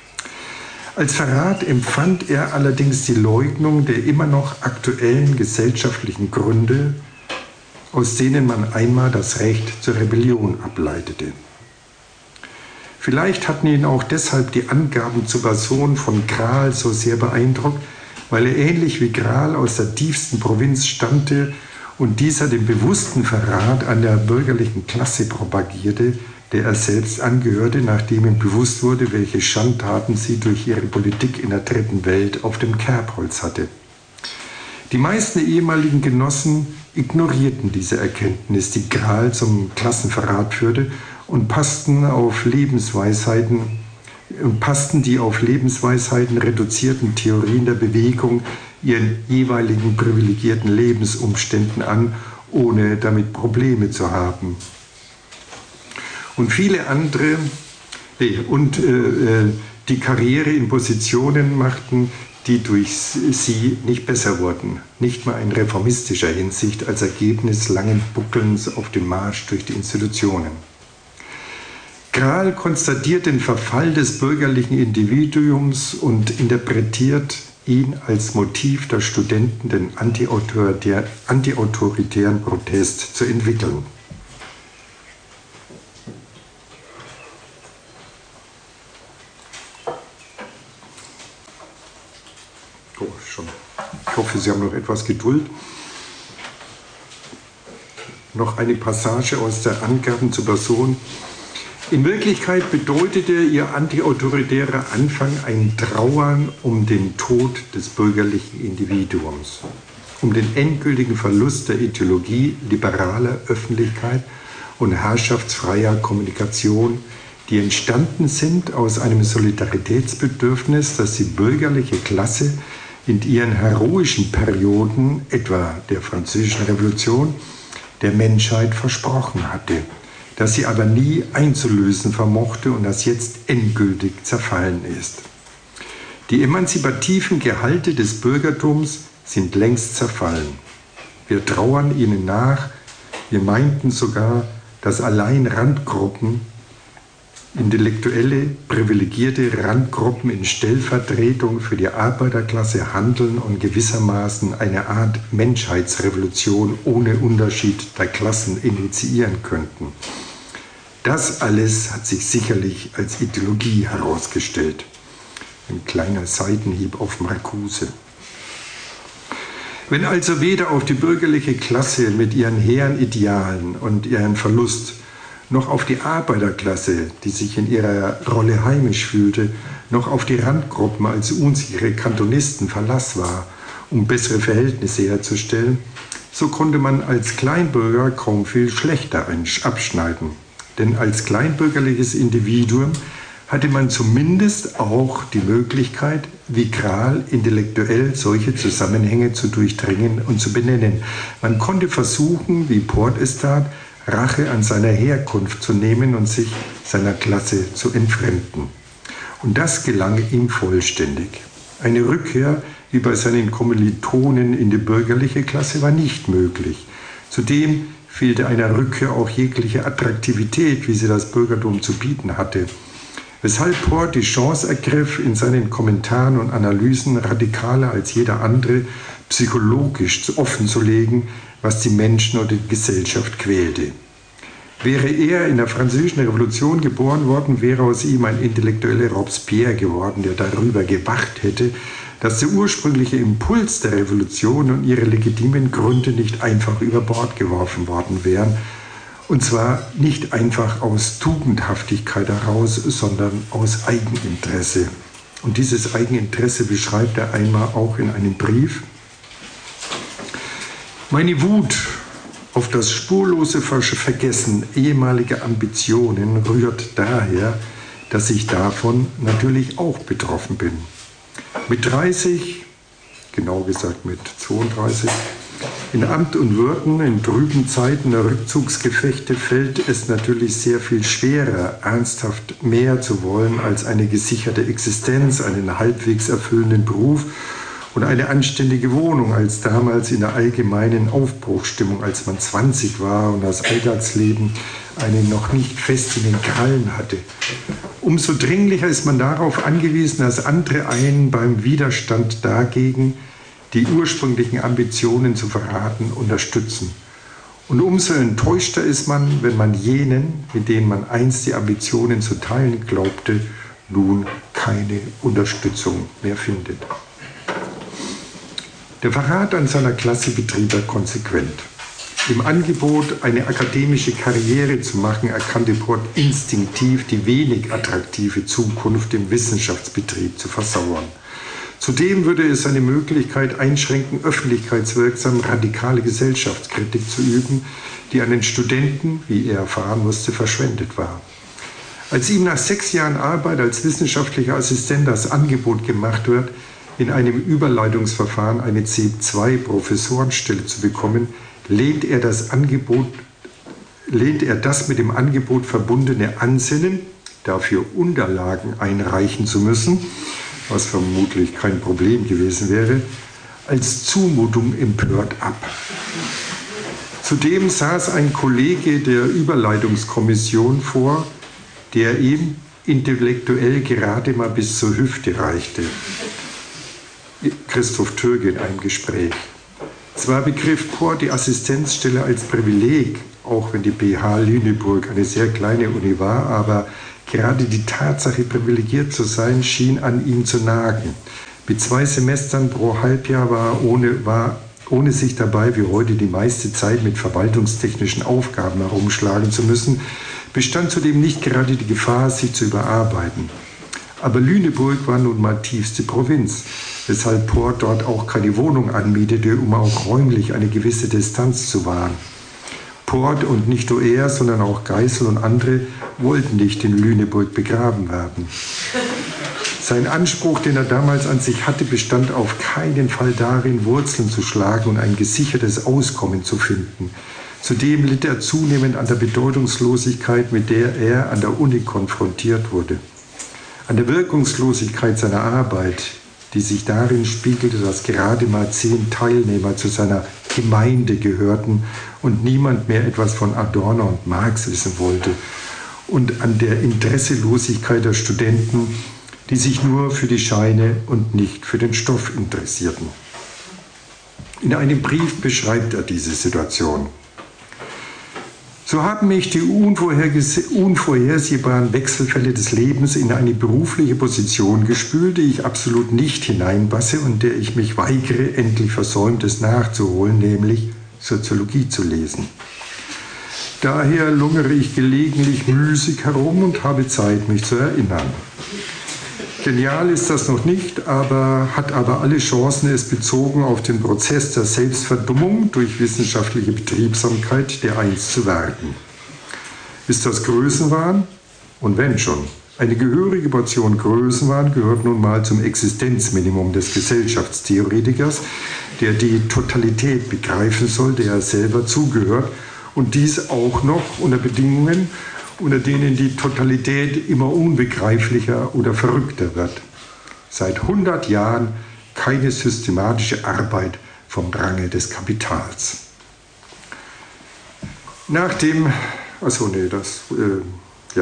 Als Verrat empfand er allerdings die Leugnung der immer noch aktuellen gesellschaftlichen Gründe, aus denen man einmal das Recht zur Rebellion ableitete. Vielleicht hatten ihn auch deshalb die Angaben zur Person von Krahl so sehr beeindruckt, weil er ähnlich wie Krahl aus der tiefsten Provinz stammte und dieser den bewussten Verrat an der bürgerlichen Klasse propagierte, der er selbst angehörte, nachdem ihm bewusst wurde, welche Schandtaten sie durch ihre Politik in der dritten Welt auf dem Kerbholz hatte. Die meisten ehemaligen Genossen ignorierten diese Erkenntnis, die Krahl zum Klassenverrat führte, und passten auf Lebensweisheiten, und passten die auf Lebensweisheiten reduzierten Theorien der Bewegung ihren jeweiligen privilegierten Lebensumständen an, ohne damit Probleme zu haben. Und viele andere, nee, und äh, die Karriere in Positionen machten, die durch sie nicht besser wurden, nicht mal in reformistischer Hinsicht als Ergebnis langen Buckelns auf dem Marsch durch die Institutionen. Krahl konstatiert den Verfall des bürgerlichen Individuums und interpretiert ihn als Motiv der Studenten, den antiautoritär, antiautoritären Protest zu entwickeln. Oh, schon. Ich hoffe, Sie haben noch etwas Geduld. Noch eine Passage aus der Angaben zur Person. In Wirklichkeit bedeutete ihr antiautoritärer Anfang ein Trauern um den Tod des bürgerlichen Individuums, um den endgültigen Verlust der Ideologie liberaler Öffentlichkeit und herrschaftsfreier Kommunikation, die entstanden sind aus einem Solidaritätsbedürfnis, das die bürgerliche Klasse in ihren heroischen Perioden, etwa der Französischen Revolution, der Menschheit versprochen hatte, das sie aber nie einzulösen vermochte und das jetzt endgültig zerfallen ist. Die emanzipativen Gehalte des Bürgertums sind längst zerfallen. Wir trauern ihnen nach, wir meinten sogar, dass allein Randgruppen, intellektuelle, privilegierte Randgruppen in Stellvertretung für die Arbeiterklasse handeln und gewissermaßen eine Art Menschheitsrevolution ohne Unterschied der Klassen initiieren könnten. Das alles hat sich sicherlich als Ideologie herausgestellt. Ein kleiner Seitenhieb auf Marcuse. Wenn also weder auf die bürgerliche Klasse mit ihren hehren Idealen und ihren Verlust, noch auf die Arbeiterklasse, die sich in ihrer Rolle heimisch fühlte, noch auf die Randgruppen als unsichere Kantonisten Verlass war, um bessere Verhältnisse herzustellen, so konnte man als Kleinbürger kaum viel schlechter abschneiden. Denn als kleinbürgerliches Individuum hatte man zumindest auch die Möglichkeit, wie Krahl intellektuell solche Zusammenhänge zu durchdringen und zu benennen. Man konnte versuchen, wie Port es tat, Rache an seiner Herkunft zu nehmen und sich seiner Klasse zu entfremden. Und das gelang ihm vollständig. Eine Rückkehr wie bei seinen Kommilitonen in die bürgerliche Klasse war nicht möglich. Zudem fehlte einer Rückkehr auch jegliche Attraktivität, wie sie das Bürgertum zu bieten hatte. Weshalb Port die Chance ergriff, in seinen Kommentaren und Analysen radikaler als jeder andere psychologisch offenzulegen, was die Menschen oder die Gesellschaft quälte. Wäre er in der Französischen Revolution geboren worden, wäre aus ihm ein intellektueller Robespierre geworden, der darüber gewacht hätte, dass der ursprüngliche Impuls der Revolution und ihre legitimen Gründe nicht einfach über Bord geworfen worden wären, und zwar nicht einfach aus Tugendhaftigkeit heraus, sondern aus Eigeninteresse. Und dieses Eigeninteresse beschreibt er einmal auch in einem Brief. Meine Wut auf das spurlose Vergessen ehemaliger Ambitionen rührt daher, dass ich davon natürlich auch betroffen bin. Mit dreißig, genau gesagt mit zweiunddreißig, in Amt und Würden, in trüben Zeiten der Rückzugsgefechte fällt es natürlich sehr viel schwerer, ernsthaft mehr zu wollen als eine gesicherte Existenz, einen halbwegs erfüllenden Beruf und eine anständige Wohnung als damals in der allgemeinen Aufbruchsstimmung, als man zwanzig war und das Alltagsleben einen noch nicht fest in den Krallen hatte. Umso dringlicher ist man darauf angewiesen, dass andere einen beim Widerstand dagegen, die ursprünglichen Ambitionen zu verraten, unterstützen. Und umso enttäuschter ist man, wenn man jenen, mit denen man einst die Ambitionen zu teilen glaubte, nun keine Unterstützung mehr findet. Der Verrat an seiner Klasse betrieb er konsequent. Im Angebot, eine akademische Karriere zu machen, erkannte Port instinktiv die wenig attraktive Zukunft im Wissenschaftsbetrieb zu versauern. Zudem würde es seine Möglichkeit einschränken, öffentlichkeitswirksam radikale Gesellschaftskritik zu üben, die an den Studenten, wie er erfahren musste, verschwendet war. Als ihm nach sechs Jahren Arbeit als wissenschaftlicher Assistent das Angebot gemacht wird, in einem Überleitungsverfahren eine C zwei Professorenstelle zu bekommen, lehnt er das Angebot, lehnt er das mit dem Angebot verbundene Ansinnen, dafür Unterlagen einreichen zu müssen, was vermutlich kein Problem gewesen wäre, als Zumutung empört ab. Zudem saß ein Kollege der Überleitungskommission vor, der ihm intellektuell gerade mal bis zur Hüfte reichte. Christoph Türge in einem Gespräch. Zwar begriff Port die Assistenzstelle als Privileg, auch wenn die B H Lüneburg eine sehr kleine Uni war, aber gerade die Tatsache, privilegiert zu sein, schien an ihm zu nagen. Mit zwei Semestern pro Halbjahr war ohne, war ohne sich dabei wie heute die meiste Zeit mit verwaltungstechnischen Aufgaben herumschlagen zu müssen, bestand zudem nicht gerade die Gefahr, sich zu überarbeiten. Aber Lüneburg war nun mal tiefste Provinz, weshalb Port dort auch keine Wohnung anmietete, um auch räumlich eine gewisse Distanz zu wahren. Port und nicht nur er, sondern auch Geisel und andere wollten nicht in Lüneburg begraben werden. Sein Anspruch, den er damals an sich hatte, bestand auf keinen Fall darin, Wurzeln zu schlagen und ein gesichertes Auskommen zu finden. Zudem litt er zunehmend an der Bedeutungslosigkeit, mit der er an der Uni konfrontiert wurde. An der Wirkungslosigkeit seiner Arbeit, die sich darin spiegelte, dass gerade mal zehn Teilnehmer zu seiner Gemeinde gehörten und niemand mehr etwas von Adorno und Marx wissen wollte. Und an der Interesselosigkeit der Studenten, die sich nur für die Scheine und nicht für den Stoff interessierten. In einem Brief beschreibt er diese Situation. So haben mich die unvorhersehbaren Wechselfälle des Lebens in eine berufliche Position gespült, die ich absolut nicht hineinpasse und der ich mich weigere, endlich Versäumtes nachzuholen, nämlich Soziologie zu lesen. Daher lungere ich gelegentlich müßig herum und habe Zeit, mich zu erinnern. Genial ist das noch nicht, aber hat aber alle Chancen, es bezogen auf den Prozess der Selbstverdummung durch wissenschaftliche Betriebsamkeit der einst zu werden. Ist das Größenwahn? Und wenn schon. Eine gehörige Portion Größenwahn gehört nun mal zum Existenzminimum des Gesellschaftstheoretikers, der die Totalität begreifen soll, der er selber zugehört, und dies auch noch unter Bedingungen, unter denen die Totalität immer unbegreiflicher oder verrückter wird. Seit hundert Jahren keine systematische Arbeit vom Drange des Kapitals. Nach dem, achso, nee, das, äh, ja,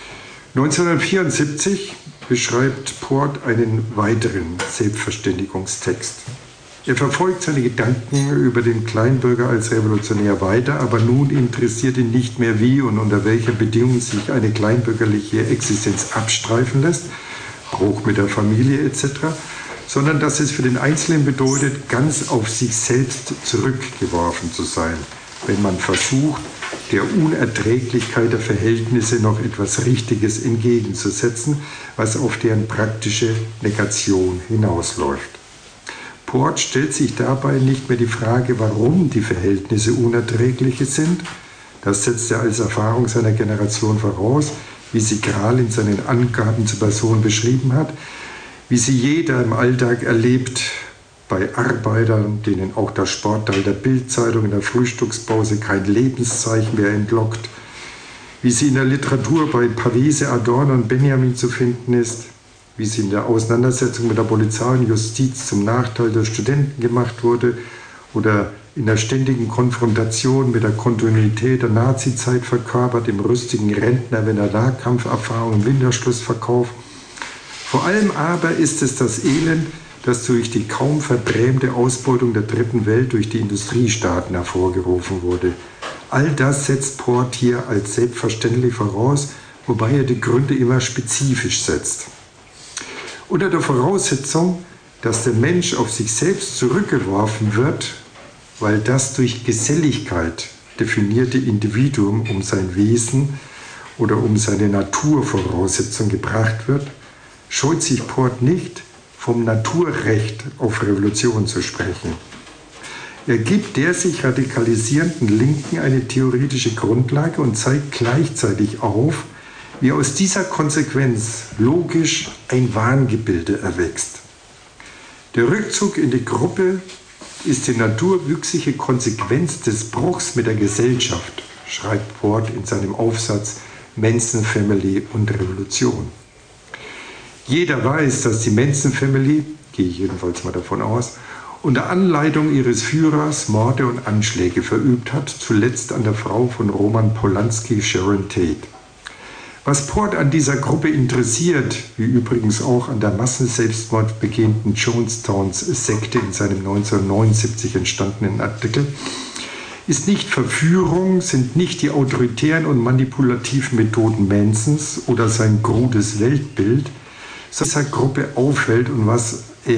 neunzehnhundertvierundsiebzig beschreibt Port einen weiteren Selbstverständigungstext. Er verfolgt seine Gedanken über den Kleinbürger als Revolutionär weiter, aber nun interessiert ihn nicht mehr, wie und unter welcher Bedingung sich eine kleinbürgerliche Existenz abstreifen lässt, Bruch mit der Familie et cetera, sondern dass es für den Einzelnen bedeutet, ganz auf sich selbst zurückgeworfen zu sein, wenn man versucht, der Unerträglichkeit der Verhältnisse noch etwas Richtiges entgegenzusetzen, was auf deren praktische Negation hinausläuft. Port stellt sich dabei nicht mehr die Frage, warum die Verhältnisse unerträgliche sind. Das setzt er als Erfahrung seiner Generation voraus, wie sie Krahl in seinen Angaben zur Person beschrieben hat, wie sie jeder im Alltag erlebt, bei Arbeitern, denen auch das Sportteil der Bildzeitung in der Frühstückspause kein Lebenszeichen mehr entlockt, wie sie in der Literatur bei Pavese, Adorno und Benjamin zu finden ist, wie sie in der Auseinandersetzung mit der Polizei und Justiz zum Nachteil der Studenten gemacht wurde oder in der ständigen Konfrontation mit der Kontinuität der Nazizeit verkörpert, im rüstigen Rentner, wenn er Nahkampferfahrung im Winterschluss verkauft. Vor allem aber ist es das Elend, das durch die kaum verbrämte Ausbeutung der Dritten Welt durch die Industriestaaten hervorgerufen wurde. All das setzt Port hier als selbstverständlich voraus, wobei er die Gründe immer spezifisch setzt. Unter der Voraussetzung, dass der Mensch auf sich selbst zurückgeworfen wird, weil das durch Geselligkeit definierte Individuum um sein Wesen oder um seine Naturvoraussetzung gebracht wird, scheut sich Port nicht, vom Naturrecht auf Revolution zu sprechen. Er gibt der sich radikalisierenden Linken eine theoretische Grundlage und zeigt gleichzeitig auf, wie aus dieser Konsequenz logisch ein Wahngebilde erwächst. Der Rückzug in die Gruppe ist die naturwüchsige Konsequenz des Bruchs mit der Gesellschaft, schreibt Port in seinem Aufsatz Manson Family und Revolution. Jeder weiß, dass die Manson Family, gehe ich jedenfalls mal davon aus, unter Anleitung ihres Führers Morde und Anschläge verübt hat, zuletzt an der Frau von Roman Polanski, Sharon Tate. Was Port an dieser Gruppe interessiert, wie übrigens auch an der Massenselbstmord begehenden Jonestowns-Sekte in seinem neunzehnhundertneunundsiebzig entstandenen Artikel, ist nicht Verführung, sind nicht die autoritären und manipulativen Methoden Mansons oder sein krudes Weltbild, was dieser Gruppe auffällt und was